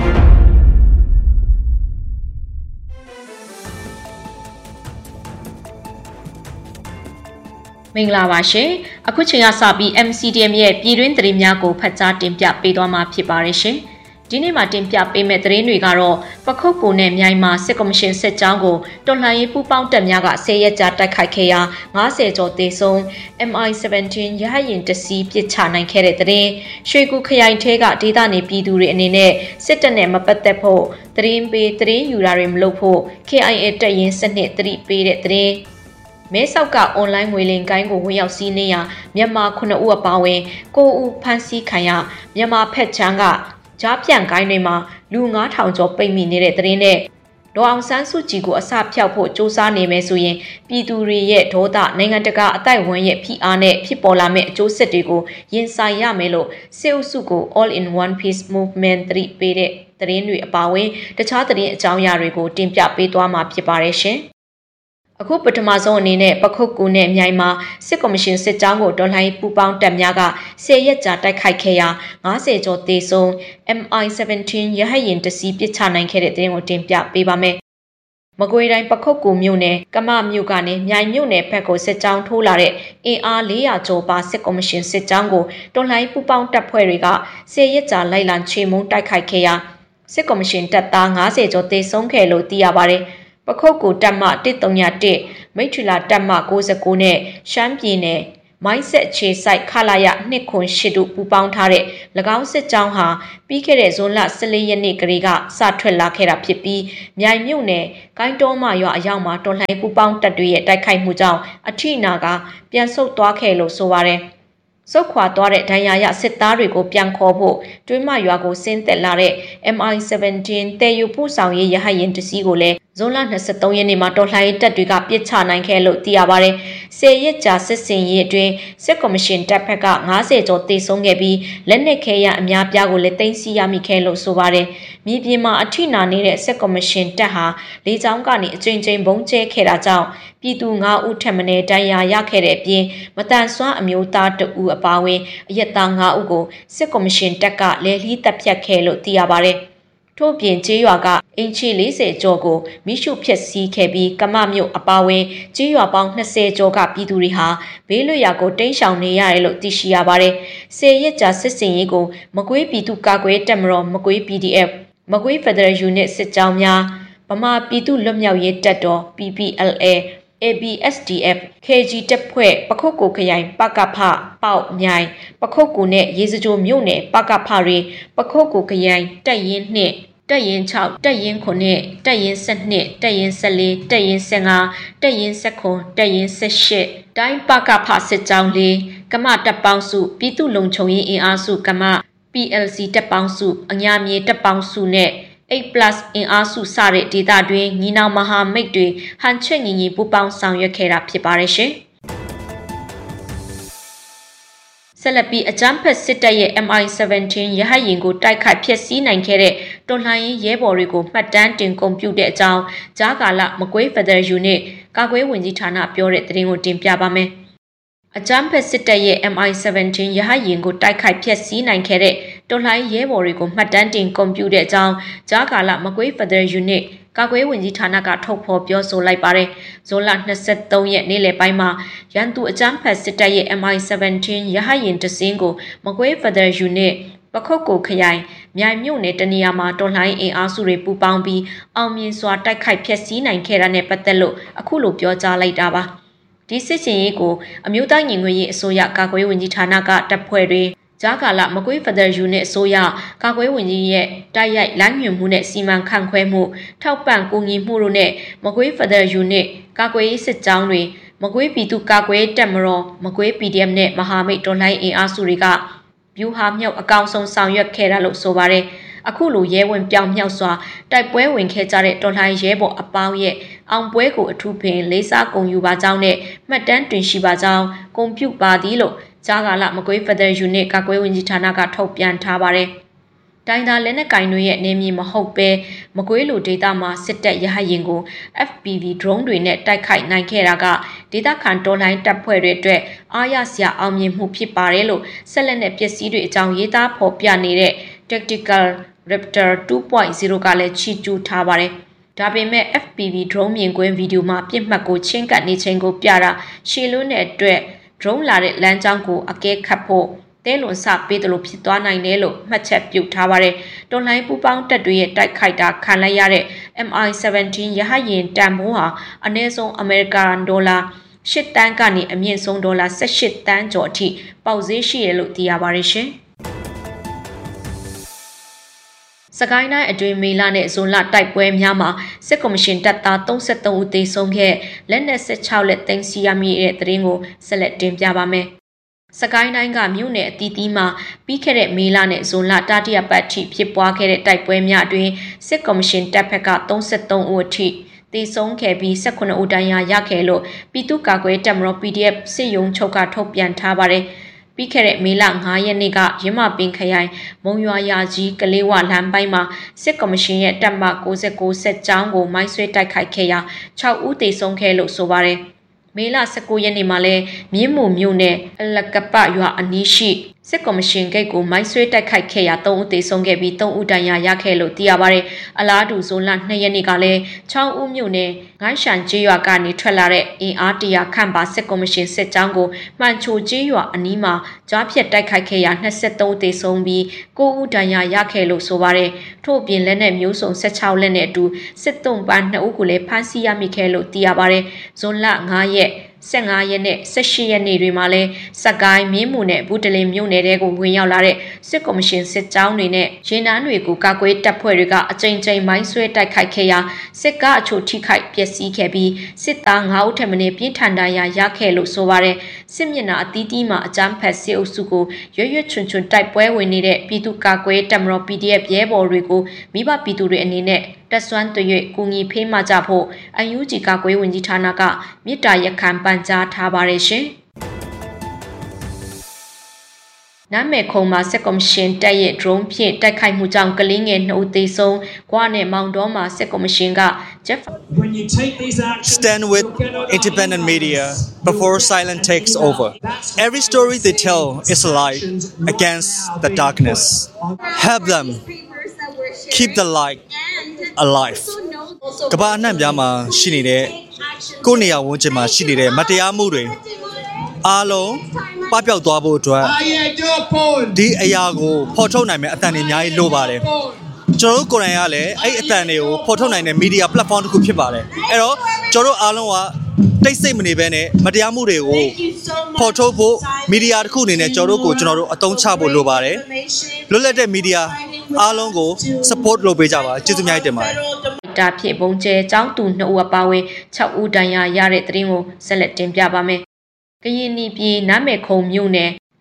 မင်္ဂလာပါရှင်အခုချိန်ကစပြီး M C D M ရဲ့ပြည်တွင်းသတင်းများကိုဖတ်ကြားတင်ပြပေးသွားမှာဖြစ်ပါတယ်ရှင်ဒီနေ့မှာတင်ပြပေးမယ့်သတင်းတွေကတော့ပခုတ်ကူနဲ့မြိုင်မာစစ်ကော်မရှင်စစ်ကြောင်းကိုတော်လှန်ရေးပူးပေါင်းတပ်များကဆယ်ရက်ကြာတိုက်ခိုက်ခဲ့ရာ၅၀ကျော်သေဆုံး M I ဆယ်ဗန်တင်း ရဟတ်ယာဉ်တစ်စီးပစ်ချနိုင်ခဲ့တဲ့သတင်းရွှေကူခရိုင်ထဲကဒေသနေပြည်သူတွေအနေနဲ့စစ်တပ်နဲ့မပတ်သက်ဖို့သတင်းပေးသတင်းယူတာတွေမလုပ်ဖို့ K I A တပ်ရင်းစနစ်သတိပေးတဲ့သတင်းမဲဆောက်ကအွန်လိုင်းငွေလိမ်ကိုင်းကိုဝင်ရောက်စီးနင်းရာမြန်မာခုနှစ်ဦးအပါအဝင်၉ဦးဖမ်းဆီးခံရမြန်မာဖက်ချမ်းကကြားပြန်ကိုင်းတွေမှာလူငါးထောင်ကျော်ပိတ်မိနေတဲ့သတင်းနဲ့ဒေါ်အောင်ဆန်းစုကြည်ကိုအစဖျောက်ဖို့စ조사နေမယ်ဆိုရင်ပြည်သူတွေရဲ့ဒေါသနိုင်ငံတကာအတိုက်ဝန်းရဲ့ဖိအားနဲ့ဖြစ်ပေါ်လာမယ့်အကျိုးဆက်တွေကိုရင်ဆိုင်ရမယ်လို့စစ်အုပ်စုကို All in One Peace Movement သတိပေးတဲ့သတင်းတွေအပါအဝင်တခြားသတင်းအကြောင်းအရာတွေကိုတင်ပြပေးသွားမှာဖြစ်ပါတယ်ရှင်အခုပထမဆုံးအနေနဲ့ပခုတ်ကူနဲ့မြိုင်မှာစစ်ကော်မရှင်စစ်ကြောင်းကိုတော်လှန်ရေးပူးပေါင်းတပ်များကဆယ်ရက်ကြာတိုက်ခိုက်ခဲ့ရာ၅၀ကျော်သေဆုံး M I ဆယ်ဗန်တင်း ရဟတ်ယာဉ်တစ်စီးပစ်ချနိုင်ခဲ့တဲ့တဲ့ရင်ကိုတင်ပြပေးပါမယ်။မကွေးတိုင်းပခုတ်ကူမြို့နယ်ကမမြို့ကနေမြိုင်မြို့နယ်ဘက်ကိုစစ်ကြောင်းထိုးလာတဲ့အင်အား၄ရာကျော်ပါစစ်ကော်မရှင်စစ်ကြောင်းကိုတော်လှန်ရေးပူးပေါင်းတပ်ဖွဲ့တွေကဆယ်ရက်ကြာလိုက်လံချေမှုန်းတိုက်ခိုက်ခဲ့ရာစစ်ကော်မရှင်တပ်သား၅၀ကျော်သေဆုံးခဲ့လို့သိရပါတယ်။ပခုတ်ကူတပ်မတစ်၃၀၁မိထ္ထီလာတပ်မ၉၉နဲ့ရှမ်းပြည်နယ်မိုင်းဆက်ခြေဆိုင်ခလာရ၂ခွန်၈တို့ပူးပေါင်းထားတဲ့၎င်းစစ်ကြောင်းဟာပြီးခဲ့တဲ့ဇွန်လ၁၄ရက်နေ့ကလေးကစထွက်လာခဲ့တာဖြစ်ပြီးမြိုင်မြို့နယ်ကိုင်းတောမရွာအရောက်မှာတော်လှန်ရေးပူးပေါင်းတပ်တွေရဲ့တိုက်ခိုက်မှုကြောင့်အထိနာကပြန်ဆုတ်သွားခဲ့လို့ဆိုပါတယ်စုတ်ခွာသွားတဲ့ဒဏ်ရာရစစ်သားတွေကိုပြန်ခေါ်ဖို့တွင်းမရွာကိုဆင်းသက်လာတဲ့ M I ဆယ်ဗန်တင်းတဲယူပို့ဆောင်ရေးရဟတ်ယာဉ်တစ်စီးကိုလည်းဇွန်လ၂၃ရက်နေ့မှာတော်လှန်ရေးတပ်တွေကပစ်ချနိုင်ခဲ့လို့သိရပါတယ်။ဆယ်ရက်ကြာစစ်စင်ရေးအတွင်းစစ်ကော်မရှင်တပ်ဖက်က၅၀ကျော်သေဆုံးခဲ့ပြီးလက်နက်ခဲယမ်းအများပြားကိုလည်းသိမ်းဆည်းရမိခဲ့လို့ဆိုပါတယ်။မြေပြင်မှာအထိနာနေတဲ့စစ်ကော်မရှင်တပ်ဟာလေကြောင်းကနေအကြိမ်ကြိမ်ဘုံကျဲခဲ့တာကြောင့်ပြည်သူ၅ဦးထပ်မံဒဏ်ရာရခဲ့တဲ့အပြင်မတန်ဆွမ်းအမျိုးသားတဦးအပါအဝင်အရက်သား၅ဦးကိုစစ်ကော်မရှင်တပ်ကလဲလှီးတပ်ဖြတ်ခဲ့လို့သိရပါတယ်။ထို့ပြင်ကျေးရွာကအင်ချီ၄၀ကျော်ကိုမိရှုဖျက်ဆီးခဲ့ပြီးကမမြို့အပါဝင်ကျေးရွာပေါင်း၂၀ကျော်ကပြည်သူတွေဟာဘေးလွတ်ရာကိုတိမ်းရှောင်နေရတယ်လို့သိရှိရပါတယ်။ဆယ်ရက်ကြာစစ်စင်ရေးကိုမကွေးပြည်သူ့ကာကွယ်တပ်မတော်မကွေး P D F မကွေး Federal Unit စစ်ကြောင်းများဗမာပြည်သူ့လွတ်မြောက်ရေးတပ်တော် P P L A A B S D F K G တပ်ဖွဲ့ပခုတ်ကူခရိုင်ပကဖပေါက်မြိုင်ပခုတ်ကူနဲ့ရေစကြိုမြို့နယ်ပကဖတွေပခုတ်ကူခရိုင်တပ်ရင်း၂တပ်ရင်း၆တပ်ရင်း၉တပ်ရင်း၁၂တပ်ရင်း၁၄တပ်ရင်း၁၅တပ်ရင်း၁၉တပ်ရင်း၁၈တိုင်းပကဖစစ်ကြောင်း၄ကမတပ်ပေါင်းစုပြည်သူ့လုံခြုံရေးအင်အားစုကမ P L C တပ်ပေါင်းစုအညာမြေတပ်ပေါင်းစုနဲ့ eight plus အင်အားစုစတဲ့ဒေသတွင်းညီနောင်မဟာမိတ်တွေဟန်ချက်ညီညီပူးပေါင်းဆောင်ရွက်ခဲ့တာဖြစ်ပါတယ်ရှင်။ဆက်လက်ပြီးအကြမ်းဖက်စစ်တပ်ရဲ့ M I seventeen ရဟတ်ယာဉ်ကိုတိုက်ခိုက်ဖျက်ဆီးနိုင်ခဲ့တဲ့တော်လှန်ရေးရဲဘော်တွေကိုမှတ်တမ်းတင်ကွန်ပျူတာအကြောင်းကြားကာလမကွေး Federal Unit ကာကွယ်ဝင်ကြီးဌာနပြောတဲ့သတင်းကိုတင်ပြပါမယ်။အကြမ်းဖက်စစ်တပ်ရဲ့ M I seventeen ရဟတ်ယာဉ်ကိုတိုက်ခိုက်ဖျက်ဆီးနိုင်ခဲ့တဲ့တော်လှန်ရေးရဲဘော်တွေကိုမှတ်တမ်းတင်ကွန်ပျူတာအကြောင်းကြားကာလမကွေး Federal Unit ကာကွယ်ဝင်ကြီးဌာနကထုတ်ဖော်ပြောဆိုလိုက်ပါတယ်။ဇွန်လtwenty-threeရက်နေ့လယ်ပိုင်းမှာရန်သူအကြမ်းဖက်စစ်တပ်ရဲ့ M I seventeen ရဟတ်ယာဉ်တစ်စင်းကိုမကွေး Federal Unit ပခုတ်ကိုခရိုင်မြိုင်မြို့နယ်တနေရာမှာတော်လှန်ရေးအင်အားစုတွေပူးပေါင်းပြီးအောင်မြင်စွာတိုက်ခိုက်ဖျက်ဆီးနိုင်ခဲ့တာနဲ့ပတ်သက်လို့အခုလိုပြောကြားလိုက်တာပါ။ဒီစစ်စင်ရေးကိုအမျိုးသားညီညွတ်ရေးအစိုးရကာကွယ်ဝင်ကြီးဌာနကတပ်ဖွဲ့တွေကြားကာလမကွေး Federal Unit အစိုးရကာကွယ်ဝင်ကြီးရဲ့တိုက်ရိုက်လမ်းညွှန်မှုနဲ့စီမံခန့်ခွဲမှုထောက်ပံ့ကူညီမှုတို့နဲ့မကွေး Federal Unit ကာကွယ်ရေးစစ်ကြောင်းတွေမကွေးပြည်သူကာကွယ်တပ်မတော်မကွေး P D F နဲ့မဟာမိတ်တော်လှန်ရေးအင်အားစုတွေကဗျူဟာမြောက်အကောင်ဆုံးဆောင်ရွက်ခဲ့တာလို့ဆိုပါတယ်။အခုလိုရဲဝင်ပြောင်မြောက်စွာတိုက်ပွဲဝင်ခဲ့ကြတဲ့တော်လှန်ရဲဘော်အပေါင်းရဲ့အောင်ပွဲကိုအထူးပင်လေးစားဂုဏ်ယူပါကြောင်းနဲ့မှတ်တမ်းတင်ရှိပါကြောင်းဂုဏ်ပြုပါသည်လို့ကြားကာလမကွေး Federal Unit ကာကွယ်ဝင်ကြီးဌာနကထုတ်ပြန်ထားပါတယ်။တိုင်းသားလက်နက်ကင်တွေရဲ့နေမြေမဟုတ်ပဲမကွေးလူဒေသမှာစစ်တပ်ရဟတ်ယာဉ်ကို F P V drone တွေနဲ့တိုက်ခိုက်နိုင်ခဲ့တာကဒေသခံတော်လှန်တပ်ဖွဲ့တွေအတွက်အားရစရာအောင်မြင်မှုဖြစ်ပါတယ်လို့ဆက်လက်နဲ့ပစ္စည်းတွေအကြောင်းရေးသားဖော်ပြနေတဲ့ Tactical Raptor two point oh ကလည်းချီးကျူးထားပါတယ်။ဒါပေမဲ့ F P V drone မြင်ကွင်းဗီဒီယိုမှာပြစ်မှတ်ကိုချင်းကပ်နေချိန်ကိုပြတာရှေလွန်းတဲ့အတွက် drone လာတဲ့လမ်းကြောင်းကိုအကဲခတ်ဖို့တဲလွန်စပေးတယ်လို့ဖြစ်သွားနိုင်တယ်လို့မှတ်ချက်ပြုထားပါတယ်။တော်လှန်ပူပေါင်းတပ်တွေရဲ့တိုက်ခိုက်တာခံလိုက်ရတဲ့ M I seventeen ရဟတ်ယာဉ်တန်ဖိုးဟာအနည်းဆုံးအမေရိကန်ဒေါ်လာeightတန်းကနေအမြင့်ဆုံးဒေါ်လာeighteenတန်းကျော်အထိပေါက်ဈေးရှိရလို့သိရပါတယ်ရှင်။စကိုင်းတိုင်းအတွင်းမေလနဲ့ဇွန်လတိုက်ပွဲများမှာစစ်ကော်မရှင်တပ်သားthirty-threeဦးသေဆုံးခဲ့လက်နက်sixteenလက်သိမ်းဆည်းရမိတဲ့သတင်းကိုဆက်လက်တင်ပြပါမယ်။စကိုင်းတိုင်းကမြို့နယ်အသီးသီးမှာပြီးခဲ့တဲ့မေလနဲ့ဇွန်လတတိယပတ်ထိဖြစ်ပွားခဲ့တဲ့တိုက်ပွဲများအတွင်းစစ်ကော်မရှင်တပ်ဖက်ကthirty-threeဦးအထိသေဆုံးခဲ့ပြီးeighteenဦးဒဏ်ရာရခဲ့လို့ပြည်သူ့ကာကွယ်တပ်မတော် P D F စစ်ရုံးချုပ်ကထုတ်ပြန်ထားပါတယ်။ပြီးခဲ့တဲ့မေလfiveရက်နေ့ကရမပင်ခရိုင်မုံရွာရာကြီးကလေးဝလမ်းပိုင်းမှာစစ်ကော်မရှင်ရဲ့တပ်မninety-nineစစ်ကြောင်းကိုမိုင်းဆွဲတိုက်ခိုက်ခဲ့ရာsixဦးသေဆုံးခဲ့လို့ဆိုပါတယ်။မေလnineteenရက်နေ့မှာလည်းမြင်းမူမြို့နယ်အလကပရွာအနီးရှိစစ်ကော်မရှင်ဂိတ်ကိုမိုင်းဆွဲတိုက်ခိုက်ခဲ့ရာthreeဦးသေဆုံးခဲ့ပြီးthreeဦးဒဏ်ရာရခဲ့လို့သိရပါတယ်။အလားတူဇွန်လtwoရက်နေ့ကလည်းချောင်းဦးမြို့နယ်ငိုင်းရှန်ကျေးရွာကနေထွက်လာတဲ့အင်အားone hundredခန့်ပါစစ်ကော်မရှင်စစ်ကြောင်းကိုမှန်ချိုကျေးရွာအနီးမှာကြားဖြတ်တိုက်ခိုက်ခဲ့ရာtwenty-threeဦးသေဆုံးပြီးnineဦးဒဏ်ရာရခဲ့လို့ဆိုပါတယ်။ထို့ပြင်လက်နက်မျိုးစုံsixteenလက်နဲ့အတူစစ်သုံးပန်းtwoဦးကိုလည်းဖမ်းဆီးရမိခဲ့လို့သိရပါတယ်။ဇွန်လfiveရက်fifteenရက်နဲ့eighteenရက်နေ့တွေမှာလည်းစကိုင်းမြင်းမူနဲ့ဘူးတလင်မြို့နယ်တွေကိုဝင်ရောက်လာတဲ့စစ်ကော်မရှင်စစ်ကြောင်းတွေနဲ့ရင်နှန်းတွေကိုကာကွယ်တပ်ဖွဲ့တွေကအကြိမ်ကြိမ်မိုင်းဆွဲတိုက်ခိုက်ခဲ့ရာစစ်ကားအချို့ထိခိုက်ပျက်စီးခဲ့ပြီးစစ်သားfiveဦးထက်မနည်းပြင်းထန်ဒဏ်ရာရခဲ့လို့ဆိုပါတယ်စစ်မျက်နှာအသီးသီးမှာအကြမ်းဖက်စစ်အုပ်စုကိုရွရွချွန်ချွန်တိုက်ပွဲဝင်နေတဲ့ပြည်သူ့ကာကွယ်တပ်မတော် P D F ရဲဘော်တွေကိုမိဘပြည်သူတွေအနေနဲ့တက်ဆွမ်းတွေ့ကူညီဖေးမှကြဖို့အန်ယူဂျီကာကွယ်ဝင်ကြီးဌာနကမြစ်တာရက်ခံပန်ကြားထားပါတယ်ရှင်။နာမဲခုံမှာစစ်ကော်မရှင်တပ်ရဲ့ drone ဖြင့်တိုက်ခိုက်မှုကြောင့်ကလေးငယ်twoဦးသေဆုံး၊ကွာနဲ့မောင်တော်မှာစစ်ကော်မရှင်က Stand with independent media before silence takes over. Every story they tell is a light against the darkness. Help them keep the light alive. ကမ္ဘာအနှံ့ပြားမှာရှိနေတဲ့ကိုယ့်နေရာဝန်းကျင်မှာရှိနေတဲ့မတရားမှုတွေအားလုံးပပျောက်သွားဖို့အတွက်ဒီအရာကိုဖော်ထုတ်နိုင်မယ့်အသံတွေအများကြီးလိုပါတယ်ကျွန်တော်တို့ကိုယ်တိုင်ကလည်းအဲ့အသံတွေကိုဖော်ထုတ်နိုင်တဲ့ media platform တစ်ခုဖြစ်ပါတယ်အဲ့တော့ကျွန်တော်တို့အားလုံးကတိတ်ဆိတ်မနေဘဲနဲ့မတရားမှုတွေကိုဖော်ထုတ်ဖို့ media တစ်ခုအနေနဲ့ကျွန်တော်တို့ကိုကျွန်တော်တို့အသုံးချဖို့လိုပါတယ်လွတ်လပ်တဲ့ media အားလုံးကို support လုပ်ပေးကြပါကျေးဇူးအများကြီးတင်ပါတယ်တာဖြစ်ဘုံကျဲចောင်းသူtwoဦးအပါဝင်sixဦးဒဏ်ရာရတဲ့သတင်းကိုဆက်လက်တင်ပြပါမယ်။ကရင်နီပြည်နမဲခုံမြို့နယ်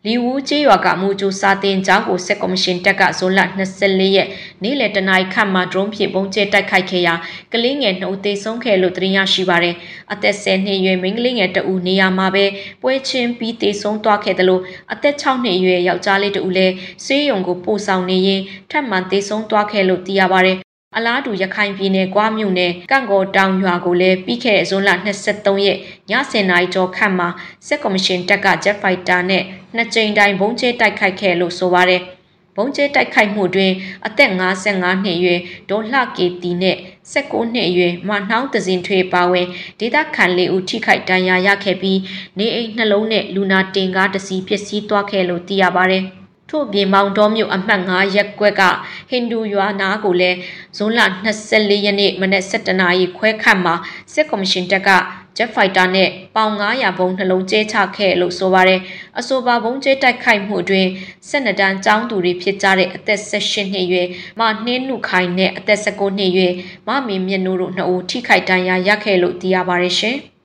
လီဝူကျေးရွာကမူဂျူစာတင်ကျောင်းကိုစစ်ကော်မရှင်တပ်ကဇွန်လ၂၄ရက်နေ့လယ်တနာရီခန့်မှာဒရုန်းဖြင့်ပုံကျဲတိုက်ခိုက်ခဲ့ရာကလေးငယ်နှုတ်သေးဆုံးခဲ့လို့သတင်းရရှိပါတယ်။အသက်၁၀နှစ်အရွယ်မိန်းကလေးငယ်တဦးနေရာမှာပဲပွဲချင်းပြီးသေဆုံးသွားခဲ့တယ်လို့အသက်၆နှစ်အရွယ်ယောက်ျားလေးတဦးလည်းဆေးရုံကိုပို့ဆောင်နေရင်ထပ်မံသေဆုံးသွားခဲ့လို့သိရပါတယ်။အလားတူရခိုင်ပြည်နယ်ကွာမြို့နယ်ကန့်ကော်တောင်ရွာကိုလည်းပြီးခဲ့တဲ့ဇွန်လ၂၃ရက်ည၁၀နာရီကျော်ခန့်မှာစစ်ကော်မရှင်တပ်က Jet Fighter နဲ့နှစ်ကြိမ်တိုင်းဘုံကျဲတိုက်ခိုက်ခဲ့လို့ဆိုပါတယ်။ဘုံကျဲတိုက်ခိုက်မှုတွင်အသက်၅၅နှစ်အရွယ်ဒေါ်လှကေတီနဲ့၁၉နှစ်အရွယ်မနှောင်းတစင်ထွေပါဝင်ဒေသခံလေးဦးထိခိုက်ဒဏ်ရာရခဲ့ပြီးနေအိမ်နှလုံးနဲ့လူနာတင်ကားတစ်စီးပျက်စီးသွားခဲ့လို့သိရပါတယ်။ထို့ပြင်မောင်တော်မြို့အမှတ်၅ရပ်ကွက်ကဟိန္ဒူရွာနာကိုလည်းဇွန်လ၂၄ရက်နေ့မနက်၁၇နာရီခွဲခန့်မှာစစ်ကော်မရှင်တပ်ကJet Fighter နဲ့ပေါင်၅၀၀ဘုံနှလုံးကျဲချခဲ့လို့ဆိုပါတယ်။အဆိုပါဘုံကျဲတိုက်ခိုက်မှုတွင်၁၂တန်းကျောင်းသူတွေဖြစ်ကြတဲ့အသက်၁၈နှစ်အရွယ်မနှင်းနုခိုင်နဲ့အသက်၁၉နှစ်အရွယ်မမင်းမြတ်နိုးတို့နှစ်ဦးထိခိုက်ဒဏ်ရာရခဲ့လို့သိရပါတယ်ရှင်။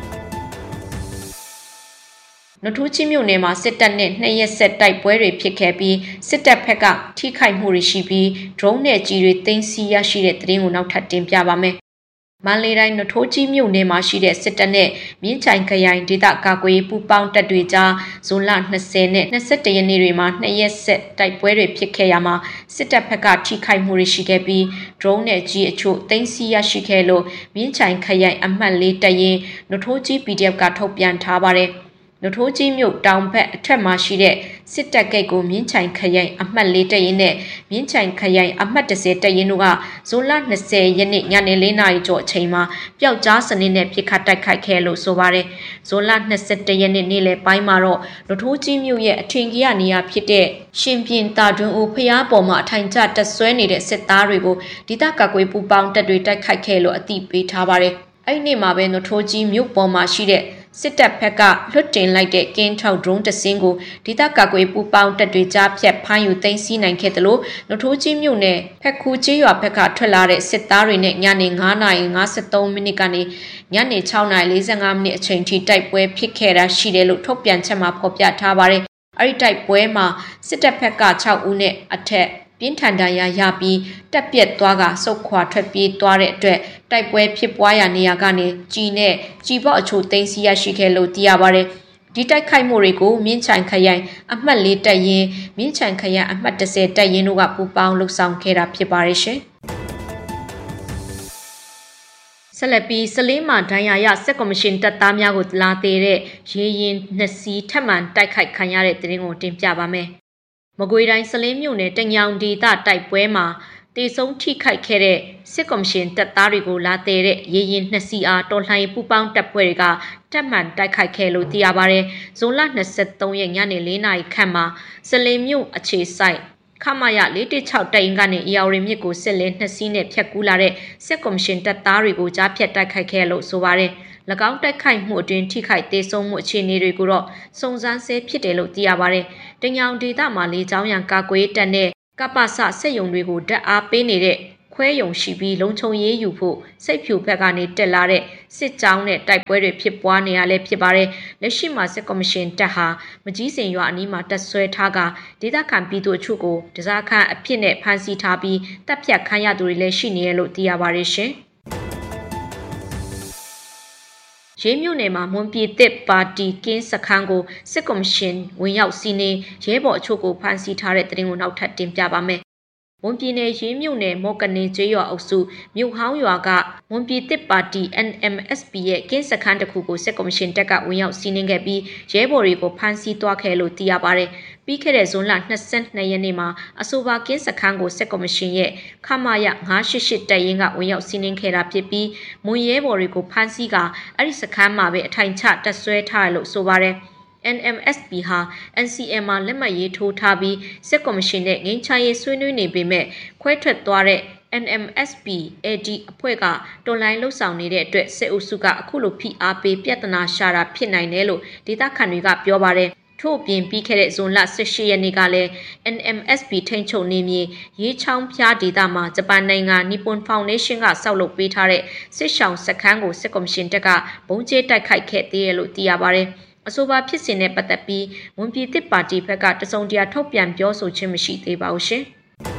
နထိုးချီမြို့နယ်မှာစစ်တပ်နဲ့နှစ်ရက်ဆက်တိုက်ပွဲတွေဖြစ်ခဲ့ပြီးစစ်တပ်ဘက်ကထိခိုက်မှုတွေရှိပြီး drone နဲ့ကြီးတွေသိမ်းဆည်းရရှိတဲ့သတင်းကိုနောက်ထပ်တင်ပြပါမယ်။မန္တလေးတိုင်းနထိုးကြီးမြို့နယ်မှာရှိတဲ့စစ်တပ်နဲ့မြင်းချိုင်ခရိုင်ဒေသကာကွယ်ပူးပေါင်းတပ်တွေကြားဇွန်လ၂၀နဲ့၂၁ရက်နေ့တွေမှာနှစ်ရက်ဆက်တိုက်ပွဲတွေဖြစ်ခဲ့ရမှာစစ်တပ်ဘက်ကထိခိုက်မှုတွေရှိခဲ့ပြီး drone နဲ့ကြီးအချို့သိမ်းဆည်းရရှိခဲ့လို့မြင်းချိုင်ခရိုင်အမှတ်၄တပ်ရင်းနထိုးကြီး P D F ကထုတ်ပြန်ထားပါတယ်။နထိုးကြီးမြို့တောင်ဘက်အထက်မှာရှိတဲ့စစ်တပ်ဂိတ်ကိုမြင်းချိုင်ခရိုင်အမှတ်၄တပ်ရင်းနဲ့မြင်းချိုင်ခရိုင်အမှတ်၁၀တပ်ရင်းတို့ကဇွန်လ၂၀ရက်နေ့ညနေ၄နာရီကျော်အချိန်မှာပျောက်ကြားစနစ်နဲ့ပစ်ခတ်တိုက်ခိုက်ခဲ့လို့ဆိုပါတယ်။ဇွန်လ၂၁ရက်နေ့နေ့လယ်ပိုင်းမှာတော့နထိုးကြီးမြို့ရဲ့အထင်ကြီးနေရာဖြစ်တဲ့ရှင်ပြင်တာတွင်ဦးဖျားပေါ်မှာအထိုင်ကျတက်ဆွဲနေတဲ့စစ်သားတွေကိုဒေသကာကွယ်ပူးပေါင်းတပ်တွေတိုက်ခိုက်ခဲ့လို့အသိပေးထားပါတယ်။အဲ့ဒီနေ့မှာပဲနထိုးကြီးမြို့ပေါ်မှာရှိတဲ့စစ်တပ်ဘက်ကလွတ်တင်လိုက်တဲ့ကင်းထောက် drone တစ်စင်းကိုဒေသကာကွယ်ပူးပေါင်းတပ်တွေကြားဖြတ်ဖမ်းယူသိမ်းဆည်းနိုင်ခဲ့တယ်လို့နထိုးကြီးမြို့နယ်ဖက်ခူကျေးရွာဘက်ကထွက်လာတဲ့စစ်သားတွေနဲ့ညနေ၅နာရီ၅၃မိနစ်ကနေညနေ၆နာရီ၄၅မိနစ်အချိန်ထိတိုက်ပွဲဖြစ်ခဲ့တာရှိတယ်လို့ထုတ်ပြန်ချက်မှာဖော်ပြထားပါတယ်။အဲဒီတိုက်ပွဲမှာစစ်တပ်ဘက်က၆ဦးနဲ့အထက်ပြင်းထန်ဒဏ်ရာရပြီးတက်ပြက်သွားကစုတ်ခွာထွက်ပြေးသွားတဲ့အတွက်တိုက်ပွဲဖြစ်ပွားရာနေရာကနေကြီးနဲ့ကြီးပေါအချို့သိမ်းဆည်းရရှိခဲ့လို့သိရပါတယ်။ဒီတိုက်ခိုက်မှုတွေကိုမြင်းချိုင်ခရိုင်အမှတ်၄တပ်ရင်းမြင်းချိုင်ခရိုင်အမှတ်၁၀တပ်ရင်းတို့ကပူးပေါင်းလှုပ်ဆောင်ခဲ့တာဖြစ်ပါတယ်ရှင်။ဆက်လက်ပြီးစလင်းမှာဒဏ်ရာရစစ်ကော်မရှင်တပ်သားများကိုလာသေးတဲ့ရေရင်နှစ်စီးထပ်မံတိုက်ခိုက်ခံရတဲ့သတင်းကိုတင်ပြပါမယ်။မကွေးတိုင်းစလင်းမြို့နယ်တညောင်ဒေသတိုက်ပွဲမှာတေဆုံးထိခိုက်ခဲ့တဲ့စစ်ကော်မရှင်တပ်သားတွေကိုလာတဲ့ရေရင်နှစ်စီအားတော်လှန်ရေးပူးပေါင်းတပ်ဖွဲ့တွေကတပ်မှန်တိုက်ခိုက်ခဲ့လို့သိရပါတယ်။ဇွန်လ၂၃ရက်ညနေ၄နာရီခန့်မှာစလင်းမြို့အခြေစိုက်ခမရ၄၁၆တိုင်ကနေအရာဝရီမြစ်ကိုစစ်လင်းနှစ်စီးနဲ့ဖြတ်ကူးလာတဲ့စစ်ကော်မရှင်တပ်သားတွေကိုကြားဖြတ်တိုက်ခိုက်ခဲ့လို့ဆိုပါတယ်။၎င်းတိုက်ခိုက်မှုအတွင်းထိခိုက်ဒေဆုံးမှုအခြေအနေတွေကိုတော့စုံစမ်းဆဲဖြစ်တယ်လို့သိရပါတယ်။တညောင်ဒေသမှာလေကြောင်းရန်ကာကွယ်တပ်နဲ့ကပ္ပစစစ်ရုံတွေကိုဓာတ်အားပေးနေတဲ့ခွဲယုံရှိပြီးလုံခြုံရေးယူဖို့စိတ်ဖြူဘက်ကနေတက်လာတဲ့စစ်ကြောင်းနဲ့တိုက်ပွဲတွေဖြစ်ပွားနေရလဲဖြစ်ပါတယ်။လက်ရှိမှာစစ်ကော်မရှင်တပ်ဟာမကြီးစင်ရွာအနီးမှာတပ်ဆွဲထားကဒေသခံပြည်သူအချို့ကိုတစားခန့်အဖြစ်နဲ့ဖမ်းဆီးထားပြီးတပ်ဖြတ်ခံရသူတွေလည်းရှိနေရလို့သိရပါတယ်ရှင်။ရေးမြို့နယ်မှာမွန်ပြည်သစ်ပါတီကင်းစခန်းကိုစစ်ကော်မရှင်ဝင်ရောက်စီးနေရဲဘော်အချို့ကိုဖမ်းဆီးထားတဲ့သတင်းကိုနောက်ထပ်တင်ပြပါမယ်။မွန်ပြည်နယ်ရေးမြို့နယ်မော်ကနေကျေးရွာအုပ်စုမြို့ဟောင်းရွာကမွန်ပြည်သစ်ပါတီ N M S P ရဲ့ကင်းစခန်းတစ်ခုကိုစစ်ကော်မရှင်တပ်ကဝင်ရောက်စီးနင်းခဲ့ပြီးရဲဘော်တွေကိုဖမ်းဆီးသွားခဲ့လို့သိရပါတယ်။ပြီးခဲ့တဲ့ဇွန်လ၂၂ရက်နေ့မှာအဆိုပါကင်းစခန်းကိုစစ်ကော်မရှင်ရဲ့ခမရ၅၈၈တပ်ရင်းကဝင်ရောက်စီးနင်းခဲ့တာဖြစ်ပြီးမွန်ရဲဘော်တွေကိုဖမ်းဆီးကအဲ့ဒီစခန်းမှာပဲအထိုင်ချတပ်ဆွဲထားတယ်လို့ဆိုပါတယ်။ N M S P ဟာ N C M မှာလက်မှတ်ရေးထိုးထားပြီးစစ်ကော်မရှင်နဲ့ငင်းချရေးဆွေးနွေးနေပေမဲ့ခွဲထွက်သွားတဲ့ N M S P A D အဖွဲ့ကတော်လိုင်းလှုပ်ဆောင်နေတဲ့အတွက်စစ်အုပ်စုကအခုလိုဖိအားပေးပြဿနာရှာတာဖြစ်နိုင်တယ်လို့ဒေသခံတွေကပြောပါတယ်။ထို့ပြင်ပြီးခဲ့တဲ့ဇွန်လ၁၈ရက်နေ့ကလည်း N M S P ထိန်းချုပ်နေမြေရေးချောင်းဖျားဒေသမှာဂျပန်နိုင်ငံနီပွန်ဖောင်ဒေးရှင်းကစောက်လုပ်ပေးထားတဲ့စစ်ဆောင်စခန်းကိုစစ်ကော်မရှင်တပ်ကဘုံကျဲတိုက်ခိုက်ခဲ့သေးတယ်လို့သိရပါတယ်။အဆိုပါဖြစ်စဉ်နဲ့ပတ်သက်ပြီးဝန်ပြည်သစ်ပါတီဘက်ကတစုံတရာထုတ်ပြန်ပြောဆိုခြင်းမရှိသေးပါဘူးရှင်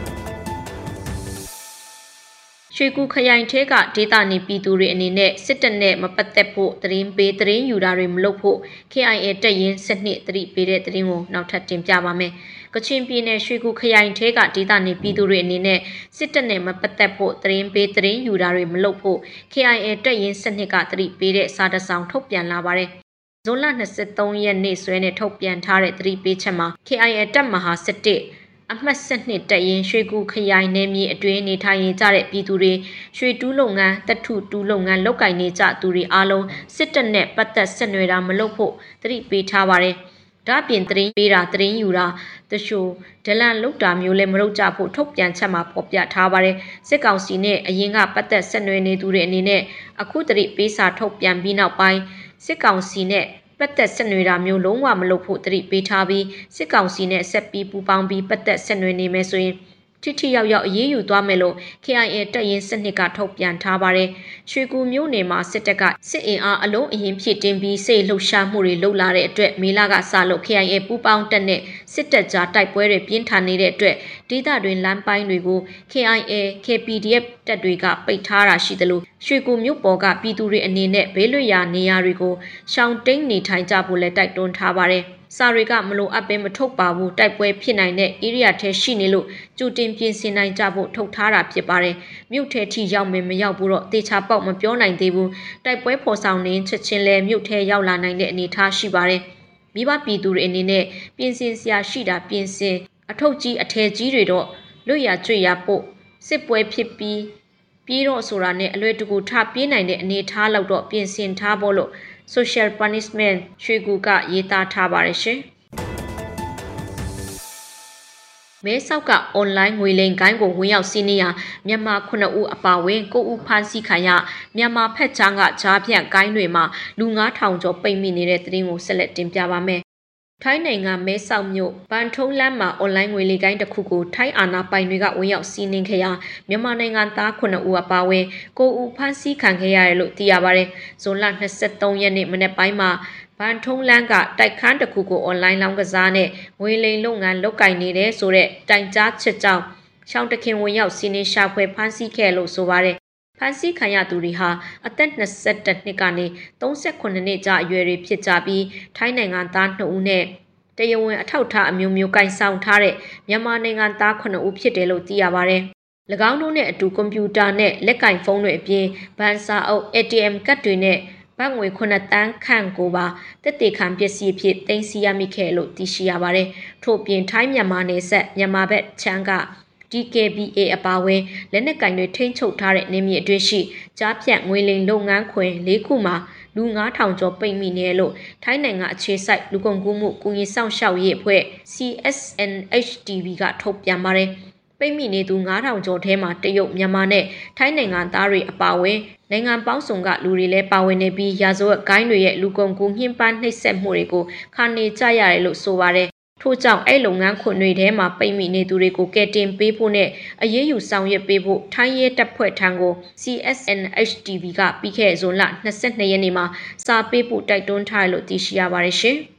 ရွှေကူခရိုင်ထဲကဒေသနေပြည်သူတွေအနေနဲ့စစ်တပ်နဲ့မပတ်သက်ဖို့သတင်းပေးသတင်းယူတာတွေမလုပ်ဖို့ K I A တပ်ရင်းစနစ်သတိပေးတဲ့သတင်းကိုနောက်ထပ်တင်ပြပါမယ်။ကချင်ပြည်နယ်ရွှေကူခရိုင်ထဲကဒေသနေပြည်သူတွေအနေနဲ့စစ်တပ်နဲ့မပတ်သက်ဖို့သတင်းပေးသတင်းယူတာတွေမလုပ်ဖို့ K I A တပ်ရင်းစနစ်ကသတိပေးတဲ့စာတစောင်ထုတ်ပြန်လာပါတယ်။ဇွန်လ၂၃ရက်နေ့စွဲနဲ့ထုတ်ပြန်ထားတဲ့သတိပေးချက်မှာ K I A တပ်မဟာ၁၁အမှတ်စနစ်တရင်ရွှေကူခရိုင်နယ်မြေအတွင်းနေထိုင်နေကြတဲ့ပြည်သူတွေရွှေတူးလုပ်ငန်းတထုတူးလုပ်ငန်းလုပ်ကိုင်နေကြသူတွေအားလုံးစစ်တပ်နဲ့ပတ်သက်ဆက်နွယ်တာမလုပ်ဖို့သတိပေးထားပါတယ်။ဒါ့အပြင်သတင်းပေးတာသတင်းယူတာတချို့ဒလန်လုပ်တာမျိုးလည်းမလုပ်ကြဖို့ထုတ်ပြန်ချက်မှာဖော်ပြထားပါတယ်။စစ်ကောင်စီနဲ့အရင်ကပတ်သက်ဆက်နွယ်နေသူတွေအနေနဲ့အခုသတိပေးစာထုတ်ပြန်ပြီးနောက်ပိုင်းစစ်ကောင်စီနဲ့ပတ်သက်ဆက်နွယ်တာမျိုးလုံးဝမလုပ်ဖို့တတိပေးထားပြီးစစ်ကောင်စီနဲ့ဆက်ပြီးပူးပေါင်းပြီးပတ်သက်ဆက်နွယ်နေမယ်ဆိုရင်ထိထိရောက်ရောက်အရေးယူသွားမယ်လို့ K I A တပ်ရင်းစနစ်ကထုတ်ပြန်ထားပါတယ်။ရွှေကူမြို့နယ်မှာစစ်တပ်ကစစ်အင်အားအလုံးအရင်ဖြည့်တင်းပြီးစိတ်လှုပ်ရှားမှုတွေလုပ်လာတဲ့အတွက်မေလကစလို့ K I A ပူးပေါင်းတပ်နဲ့စစ်တပ်ကြားတိုက်ပွဲတွေပြင်းထန်နေတဲ့အတွက်ဒေသတွင်လမ်းပိုင်းတွေကို K I A K P D F တပ်တွေကပိတ်ထားတာရှိသလိုရွှေကူမြို့ပေါ်ကပြည်သူတွေအနေနဲ့ဘေးလွတ်ရာနေရာတွေကိုရှောင်တိန်နေထိုင်ကြဖို့လည်းတိုက်တွန်းထားပါတယ်။စာတွေကမလိုအပ်ဘဲမထုတ်ပါဘူးတိုက်ပွဲဖြစ်နိုင်တဲ့ area ထဲရှိနေလို့ကြိုတင်ပြင်ဆင်နိုင်ကြဖို့ထုတ်ထားတာဖြစ်ပါတယ်မြို့ထဲထိရောက်မယ်မရောက်ဘူးတော့တေချာပေါက်မပြောနိုင်သေးဘူးတိုက်ပွဲဖော်ဆောင်နေချက်ချင်းလဲမြို့ထဲရောက်လာနိုင်တဲ့အနေအထားရှိပါတယ်မိဘပြည်သူတွေအနေနဲ့ပြင်ဆင်စရာရှိတာပြင်ဆင်အထုပ်ကြီးအထည်ကြီးတွေတော့လွတ်ရကျွေရပို့စစ်ပွဲဖြစ်ပြီးပြီးတော့ဆိုတာနဲ့အလွယ်တကူထပြေးနိုင်တဲ့အနေအထားလောက်တော့ပြင်ဆင်ထားဖို့လို့social punishment ရွှေကူကရေးသားထားပါတယ်ရှင်မဲဆောက်က online ငွေလိမ်ကိုင်းကိုဝင်ရောက်စီးနင်းရာမြန်မာခုနှစ်ဦးအပါအဝင်၉ဦးဖမ်းဆီးခံရမြန်မာဖက်ချောင်းကဂျားပြန့်ကိုင်းတွေမှာလူငါးထောင်ကျော်ပိတ်မိနေတဲ့သတင်းကိုဆက်လက်တင်ပြပါမယ်ထိုင်းနိုင်ငံမဲဆောက်မြို့ဘန်ထုံးလမ်းမှာ online ငွေလိမ်ကိုင်းတစ်ခုကိုထိုင်းအာဏာပိုင်တွေကဝင်ရောက်စီးနင်းခဲ့ရာမြန်မာနိုင်ငံသားခုနှစ်ဦးအပါအဝင်၉ဦးဖမ်းဆီးခံခဲ့ရတယ်လို့သိရပါတယ်။ဇွန်လ၂၃ရက်နေ့မနေ့ပိုင်းမှာဘန်ထုံးလန်းကတိုက်ခန်းတစ်ခုကို online လောင်းကစားနဲ့ငွေလိမ်လုပ်ငန်းလုပ်ကိုင်နေတဲ့ဆိုတဲ့တိုင်ကြားချက်ကြောင့်ရှောင်းတခင်ဝင်ရောက်စီးနင်းရှာဖွေဖမ်းဆီးခဲ့လို့ဆိုပါတယ်။ဖမ်းဆီးခံရသူတွေဟာအသက်၂၁နှစ်ကနေ၃၉နှစ်ကြာအရွယ်တွေဖြစ်ကြပြီးထိုင်းနိုင်ငံသား၂ဦးနဲ့တရားဝင်အထောက်အထားအမျိုးမျိုးကင်ဆောင်ထားတဲ့မြန်မာနိုင်ငံသားခုနှစ်ဦးဖြစ်တယ်လို့သိရပါတယ်။၎င်းတို့နဲ့အတူကွန်ပျူတာနဲ့လက်ကင်ဖုန်းတွေအပြင်ဘဏ်စာအုပ် A T M ကတ်တွေနဲ့ဘတ်ငွေခုနှစ်တန်းခန့်ကိုပါတက်တေခံပစ္စည်းဖြစ်သိမ်းဆည်းရမိခဲ့လို့သိရှိရပါတယ်။ထို့ပြင်ထိုင်းမြန်မာနယ်စပ်မြန်မာဘက်ချမ်းက D K B A အပါအဝင်လက်နက်ကင်တွေထိန်းချုပ်ထားတဲ့နေမြေအတွင်းရှိကြားဖြတ်ငွေလိမ်လုပ်ငန်းခွင်၄ခုမှာလူငါးထောင်ကျော်ပိတ်မိနေလို့ထိုင်းနိုင်ငံအခြေစိုက်လူကုန်ကူးမှုကုညီဆောင်ရှောက်ရေးအဖွဲ့ C S N H T V ကထုတ်ပြန်ပါတယ်။ပိတ်မိနေသူငါးထောင်ကျော်ထဲမှာတရုတ်မြန်မာနဲ့ထိုင်းနိုင်ငံသားတွေအပါအဝင်နိုင်ငံပေါင်းစုံကလူတွေလည်းပါဝင်နေပြီးရာဇဝတ်ဂိုင်းတွေရဲ့လူကုန်ကူးညှဉ်းပန်းနှိပ်စက်မှုတွေကိုခါနေကြရတယ်လို့ဆိုပါတယ်။ထို့ကြောင့်အဲ့လုပ်ငန်းခွင်တွေထဲမှာပိတ်မိနေသူတွေကိုကယ်တင်ပေးဖို့နဲ့အရေးယူဆောင်ရွက်ပေးဖို့ထိုင်းရဲတပ်ဖွဲ့ထံကို C S N H T V ကပြီးခဲ့ဇွန်လ၂၂ရက်နေ့မှာစာပေးပို့တိုက်တွန်းထားတယ်လို့သိရှိရပါတယ်ရှင်။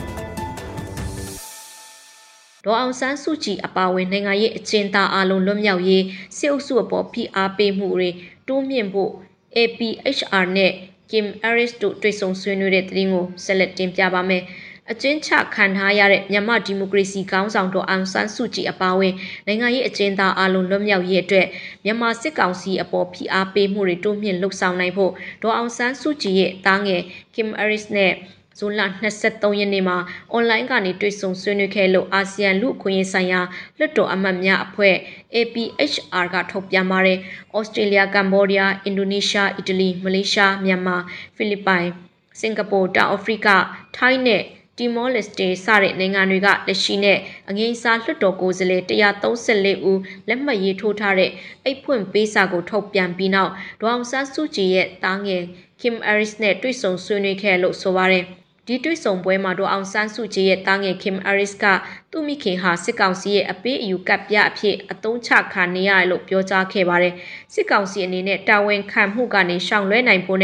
ဒေါ်အောင်ဆန်းစုကြည်အပါအဝင်နိုင်ငံရေးအကျဉ်းသားအလုံးလွတ်မြောက်ရေးစစ်အုပ်စုအပေါ်ဖိအားပေးမှုတွေတိုးမြင့်ဖို့ A P H R နဲ့ Kim Aris တို့တွေ့ဆုံဆွေးနွေးတဲ့သတင်းကိုဆက်လက်တင်ပြပါမယ်။အကျဉ်းချခံထားရတဲ့မြန်မာဒီမိုကရေစီခေါင်းဆောင်ဒေါ်အောင်ဆန်းစုကြည်အပါအဝင်နိုင်ငံရေးအကျဉ်းသားအလုံးလွတ်မြောက်ရေးအတွက်မြန်မာစစ်ကောင်စီအပေါ်ဖိအားပေးမှုတွေတိုးမြင့်လှုပ်ဆောင်နိုင်ဖို့ဒေါ်အောင်ဆန်းစုကြည်ရဲ့တားငယ် Kim Aris နဲ့ဇွန်လ၂၃ရက်နေ့မှာအွန်လိုင်းကနေတွေ့ဆုံဆွေးနွေးခဲ့လို့အာဆီယံလူ့အခွင့်အရေးဆိုင်ရာလွှတ်တော်အမတ်များအဖွဲ့ A P H R ကထုတ်ပြန်ပါတယ်။ဩစတြေးလျ၊ကမ္ဘောဒီးယား၊အင်ဒိုနီးရှား၊အီတလီ၊မလေးရှား၊မြန်မာ၊ဖိလစ်ပိုင်၊စင်ကာပူ၊တောင်အာဖရိက၊ထိုင်းနဲ့တီမောလက်စတေစတဲ့နိုင်ငံတွေကလက်ရှိနဲ့အငိမ့်စားလွှတ်တော်ကိုယ်စားလှယ်၁၃၄ဦးလက်မှတ်ရေးထိုးထားတဲ့အိတ်ဖွင့်ပေးစာကိုထုတ်ပြန်ပြီးနောက်ဒေါ်အောင်ဆန်းစုကြည်ရဲ့တားငယ် Kim Aris နဲ့တွေ့ဆုံဆွေးနွေးခဲ့လို့ဆိုပါတယ်။ဒီတွေ့ဆုံပွဲမှာဒေါ်အောင်ဆန်းစုကြည်ရဲ့တားငယ် Kim Aris ကသူ့မိခင်ဟာစစ်ကောင်စီရဲ့အပေးအယူကပ်ပြအဖြစ်အသုံးချခံနေရတယ်လို့ပြောကြားခဲ့ပါတယ်။စစ်ကောင်စီအနေနဲ့တာဝန်ခံမှုကနေရှောင်လွှဲနိုင်ဖို့နဲ့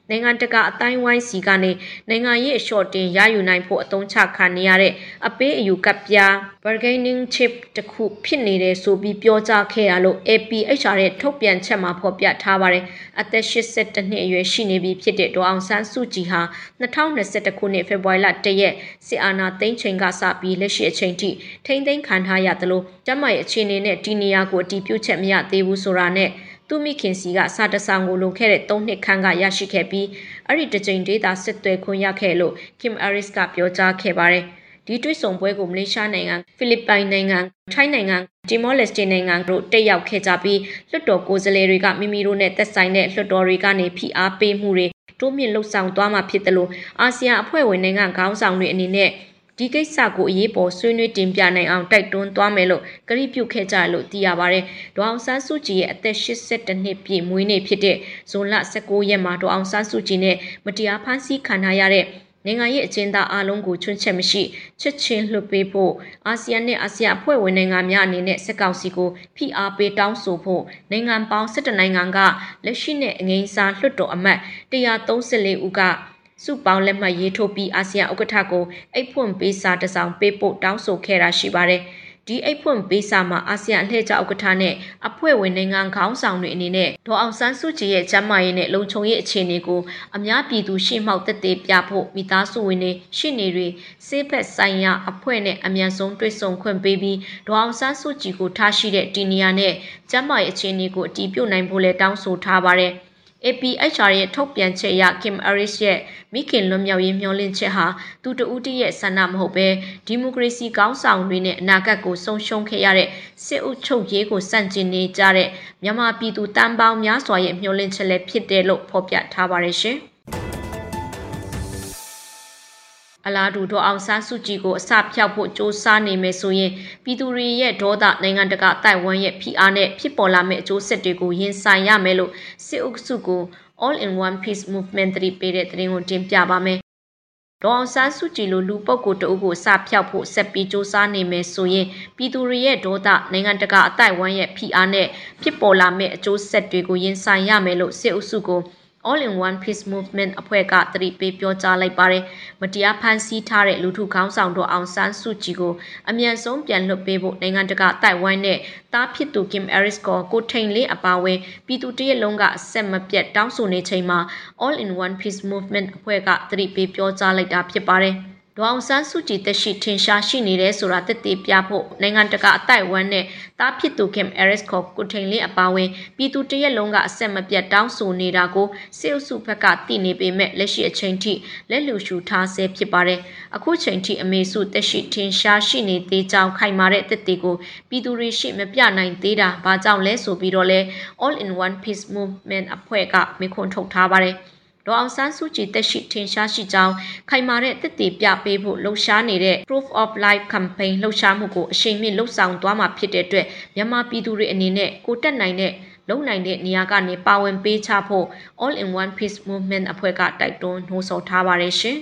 နိုင်ငံတကာအတိုင်းဝိုင်းစီကနေနိုင်ငံရေးအလျှော့တင်ရယူနိုင်ဖို့အသုံးချခံနေရတဲ့အပေးအယူကပ်ပြား bargaining chip တစ်ခုဖြစ်နေတယ်ဆိုပြီးပြောကြားခဲ့ရလို့ A P H R ရဲ့ထုတ်ပြန်ချက်မှာဖော်ပြထားပါတယ်အသက်၈၁နှစ်အရွယ်ရှိနေပြီဖြစ်တဲ့ဒေါ်အောင်ဆန်းစုကြည်ဟာ၂၀၂၁ခုနှစ်ဖေဖော်ဝါရီလ၁ရက်စစ်အာဏာသိမ်းချိန်ကစပြီးလက်ရှိအချိန်ထိထိန်းသိမ်းခံထားရသလိုကျန်းမာရေးအခြေအနေနဲ့ဒီနေရာကိုအတည်ပြုချက်မရသေးဘူးဆိုတာနဲ့သူမိခင်စီကစာတစောင်ကိုလုံခဲ့တဲ့၃နှစ်ခန့်ကရရှိခဲ့ပြီးအဲ့ဒီတစ်ကြိမ်ဒေတာစစ်သွဲခွင့်ရခဲ့လို့ Kim Aris ကပြောကြားခဲ့ပါတယ်ဒီတွေ့ဆုံပွဲကိုမလေးရှားနိုင်ငံဖိလစ်ပိုင်နိုင်ငံထိုင်းနိုင်ငံတီမောလက်စတေနိုင်ငံတို့တက်ရောက်ခဲ့ကြပြီးလွှတ်တော်ကိုယ်စားလှယ်တွေကမိမိတို့နဲ့သက်ဆိုင်တဲ့လွှတ်တော်တွေကနေဖိအားပေးမှုတွေတိုးမြင့်လှုပ်ဆောင်သွားမှာဖြစ်တယ်လို့အာဆီယံအဖွဲ့ဝင်နိုင်ငံခေါင်းဆောင်တွေအနေနဲ့ဒီကိစ္စကိုအရေးပေါ်ဆွေးနွေးတင်ပြနိုင်အောင်တိုက်တွန်းသွားမယ်လို့ကတိပြုခဲ့ကြလို့သိရပါတယ်။ဒေါ်အောင်ဆန်းစုကြည်ရဲ့အသက်၈၁နှစ်ပြည့်မွေးနေ့ဖြစ်တဲ့ဇွန်လ၁၉ရက်မှာဒေါ်အောင်ဆန်းစုကြည်နဲ့မတရားဖမ်းဆီးခံထားရတဲ့နိုင်ငံရေးအကျဉ်းသားအလုံးကိုချွင်းချက်မရှိချက်ချင်းလွှတ်ပေးဖို့အာဆီယံနဲ့အာဆီယံအဖွဲ့ဝင်နိုင်ငံများအနေနဲ့စစ်ကောင်စီကိုဖိအားပေးတောင်းဆိုဖို့နိုင်ငံပေါင်း၁၁နိုင်ငံကလက်ရှိနဲ့အငိမ့်စားလွှတ်တော်အမတ်၁၃၄ဦးကစုပေါင်းလက်မှတ်ရေးထိုးပြီးအာဆီယံဥက္ကဋ္ဌကိုအိတ်ဖွင့်ပေးစာတစ်စောင်ပေးပို့တောင်းဆိုခဲ့တာရှိပါတယ်။ဒီအိတ်ဖွင့်ပေးစာမှာအာဆီယံအလှည့်ကျဥက္ကဋ္ဌနဲ့အဖွဲ့ဝင်နိုင်ငံခေါင်းဆောင်တွေအနေနဲ့ဒေါ်အောင်ဆန်းစုကြည်ရဲ့ကျန်းမာရေးနဲ့လုံခြုံရေးအခြေအနေကိုအများပြည်သူရှေ့မှောက်သက်သေပြဖို့မိသားစုဝင်တွေရှေ့နေတွေစေဘက်ဆိုင်ရာအဖွဲ့နဲ့အမြန်ဆုံးတွေ့ဆုံခွင့်ပေးပြီးဒေါ်အောင်ဆန်းစုကြည်ကိုထားရှိတဲ့ဒီနေရာနဲ့ကျန်းမာရေးအခြေအနေကိုအတည်ပြုနိုင်ဖို့လည်းတောင်းဆိုထားပါတယ်။ A P H R ရဲ့ထုတ်ပြန်ချက်အရ Kim Aris ရဲ့မိခင်လွတ်မြောက်ရေးမျှော်လင့်ချက်ဟာသူတဦးတည်းရဲ့ဆန္ဒမဟုတ်ဘဲဒီမိုကရေစီကောင်းဆောင်တွေနဲ့အနာဂတ်ကိုဆုံးရှုံးခဲ့ရတဲ့စစ်အုပ်ချုပ်ရေးကိုစန့်ကျင်နေကြတဲ့မြန်မာပြည်သူတန်းပေါင်းများစွာရဲ့မျှော်လင့်ချက်လည်းဖြစ်တယ်လို့ဖော်ပြထားပါတယ်ရှင်။အလားတူဒေါ်အောင်ဆန်းစုကြည်ကိုအစဖျောက်ဖို့စ조사နေမယ်ဆိုရင်ပြည်သူတွေရဲ့ဒေါသနိုင်ငံတကာတိုင်ဝမ်ရဲ့ဖိအားနဲ့ဖြစ်ပေါ်လာမယ့်အကျိုးဆက်တွေကိုရင်ဆိုင်ရမယ်လို့စစ်အုပ်စုကို All in One Peace Movement တရီပေးတဲ့သတင်းကိုတင်ပြပါမယ်။ဒေါ်အောင်ဆန်းစုကြည်လိုလူပုဂ္ဂိုလ်တအုပ်ကိုအစဖျောက်ဖို့ဆက်ပြီးစ조사နေမယ်ဆိုရင်ပြည်သူတွေရဲ့ဒေါသနိုင်ငံတကာအတိုင်ဝမ်ရဲ့ဖိအားနဲ့ဖြစ်ပေါ်လာမယ့်အကျိုးဆက်တွေကိုရင်ဆိုင်ရမယ်လို့စစ်အုပ်စုကိုAll in One Peace Movement အဖွဲ့ကတတိပေးပြောကြားလိုက်ပါတယ်။မတရားဖမ်းဆီးထားတဲ့လူထုခေါင်းဆောင်တို့အောင်ဆန်းစုကြည်ကိုအမြန်ဆုံးပြန်လွှတ်ပေးဖို့နိုင်ငံတကာတိုင်ဝမ်နဲ့တားဖြစ်သူ Kim Aris ကိုကိုထိန်လေးအပါအဝင်ပြည်သူတရက်လုံးကအဆက်မပြတ်တောင်းဆိုနေချိန်မှာ All in One Peace Movement အဖွဲ့ကတတိပေးပြောကြားလိုက်တာဖြစ်ပါတယ်။ဒေါ်အောင်ဆန်းစုကြည်တက်ရှိထင်ရှားရှိနေတယ်ဆိုတာသက်သေပြဖို့နိုင်ငံတကာအတိုင်ဝမ်နဲ့တားဖြစ်သူ Kim Aris ကိုကိုထိန်လေးအပါအဝင်ပြည်သူတရက်လုံးကအဆက်မပြတ်တောင်းဆိုနေတာကိုစစ်အုပ်စုဘက်ကတည်နေပေမဲ့လက်ရှိအချိန်ထိလက်လူရှူထားဆဲဖြစ်ပါတယ်။အခုချိန်ထိအမေစုတက်ရှိထင်ရှားရှိနေသေးကြောင်းခိုင်မာတဲ့သက်သေကိုပြည်သူတွေရှိမပြနိုင်သေးတာဘာကြောင့်လဲဆိုပြီးတော့လဲ All in One Peace Movement အဖွဲ့ကမေခွန်းထုတ်ထားပါတယ်။ဒေါ်အောင်ဆန်းစုကြည်တက်ရှိထင်ရှားရှိကြောင်းခိုင်မာတဲ့သက်သေပြပေးဖို့လှုံ့ဆော်နေတဲ့ Proof of Life Campaign လှုပ်ရှားမှုကိုအရှိန်မြင့်လှုပ်ဆောင်သွားမှာဖြစ်တဲ့အတွက်မြန်မာပြည်သူတွေအနေနဲ့ကိုတက်နိုင်တဲ့လုံနိုင်တဲ့နေရာကနေပါဝင်ပေးချဖို့ All in One Peace Movement အဖွဲ့ကတိုက်တွန်းနှိုးဆော်ထားပါတယ်ရှင်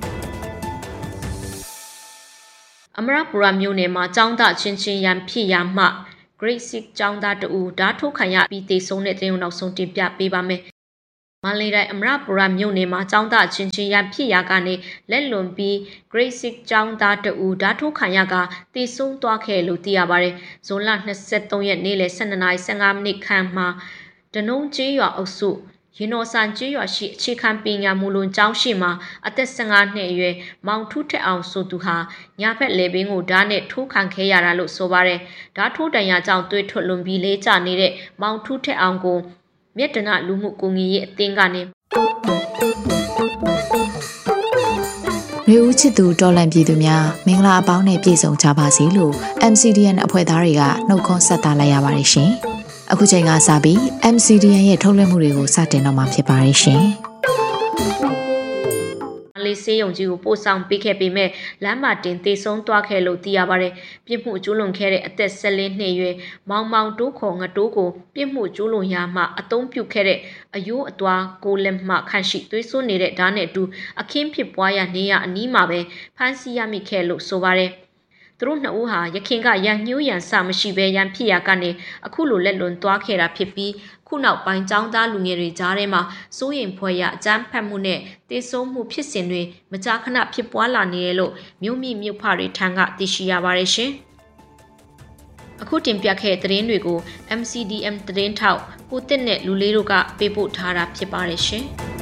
။အမရပူရမြို့နယ်မှာចောင်းသားချင်းချင်းရန်ဖြစ်ရမှ Grade six ចောင်းသားတူဓာတ်ထုတ်ခံရပြီးတေဆုံးတဲ့တဲ့ုံနောက်ဆုံးတင်ပြပေးပါမယ်။မန္တလေးတိုင်းအမရပူရမြို့နယ်မှာចောင်းသားချင်းချင်းရန်ဖြစ်ရာကနေလက်လွန်ပြီး Grade six ចောင်းသားတူဓာတ်ထုတ်ခံရကတေဆုံးသွားခဲ့လို့သိရပါတယ်။ဇွန်လ၂၃ရက်နေ့လယ်၁၂နာရီ၁၅မိနစ်ခန့်မှာဒနုံကျေးရွာအုပ်စုရင်တော်ဆန်ကျေးရွာရှိအခြေခံပညာမူလွန်ကျောင်းရှိမှာအသက်၁၅နှစ်အရွယ်မောင်ထုထက်အောင်ဆိုသူဟာညာဘက်လေပင်ကိုဓာတ်နဲ့ထိုးခံခဲ့ရတာလို့ဆိုပါတယ်။ဓာတ်ထိုးတန်ရာကြောင့်သွေးထွက်လွန်ပြီးလေးကျနေတဲ့မောင်ထုထက်အောင်ကိုမြတ်တနလူမှုကူညီရေးအသင်းကနေမျိုးဦးချစ်သူတော်လန့်ပြည်သူများမင်္ဂလာအပေါင်းနဲ့ပြည့်စုံကြပါစေလို့ M C D N အဖွဲ့သားတွေကနှုတ်ခွန်းဆက်သလိုက်ရပါတယ်ရှင်။အခုချိန်ကစပြီး M C D N ရဲ့ထုတ်လွှင့်မှုတွေကိုစတင်တော့မှာဖြစ်ပါတယ်ရှင်။လေးစေးရုံကြီးကိုပို့ဆောင်ပေးခဲ့ပေမဲ့လမ်းမတင်တေဆုံးသွားခဲ့လို့သိရပါတယ်။ပြစ်မှုကျူးလွန်ခဲ့တဲ့အသက်၁၄နှစ်အရွယ်မောင်မောင်တိုးခေါ်ငတိုးကိုပြစ်မှုကျူးလွန်ရာမှာအသုံးပြုခဲ့တဲ့အယိုးအသွားကိုလက်မှခန့်ရှိသွေးစွန်းနေတဲ့ဓာတ်နဲ့အတူအခင်းဖြစ်ပွားရာနေရအနီးမှာပဲဖမ်းဆီးရမိခဲ့လို့ဆိုပါတယ်။သူတို့နှစ်ဦးဟာရခင်ကရန်ညှိုးရန်စမရှိဘဲရန်ဖြစ်ရာကနေအခုလိုလက်လွန်သွားခဲ့တာဖြစ်ပြီးခခုနောက်ပိုင်းចောင်းသားလူငယ်တွေကြားထဲမှာစိုးရိမ်ဖွယ်ရအကြမ်းဖက်မှုနဲ့တေဆုံးမှုဖြစ်စဉ်တွေမကြာခဏဖြစ်ပွားလာနေတယ်လို့မြို့မိမြို့ဖတွေထံကသိရှိရပါတယ်ရှင်။အခုတင်ပြခဲ့တဲ့သတင်းတွေကို M C D M သတင်းထောက်ကိုတစ်နဲ့လူလေးတို့ကပေးပို့ထားတာဖြစ်ပါတယ်ရှင်။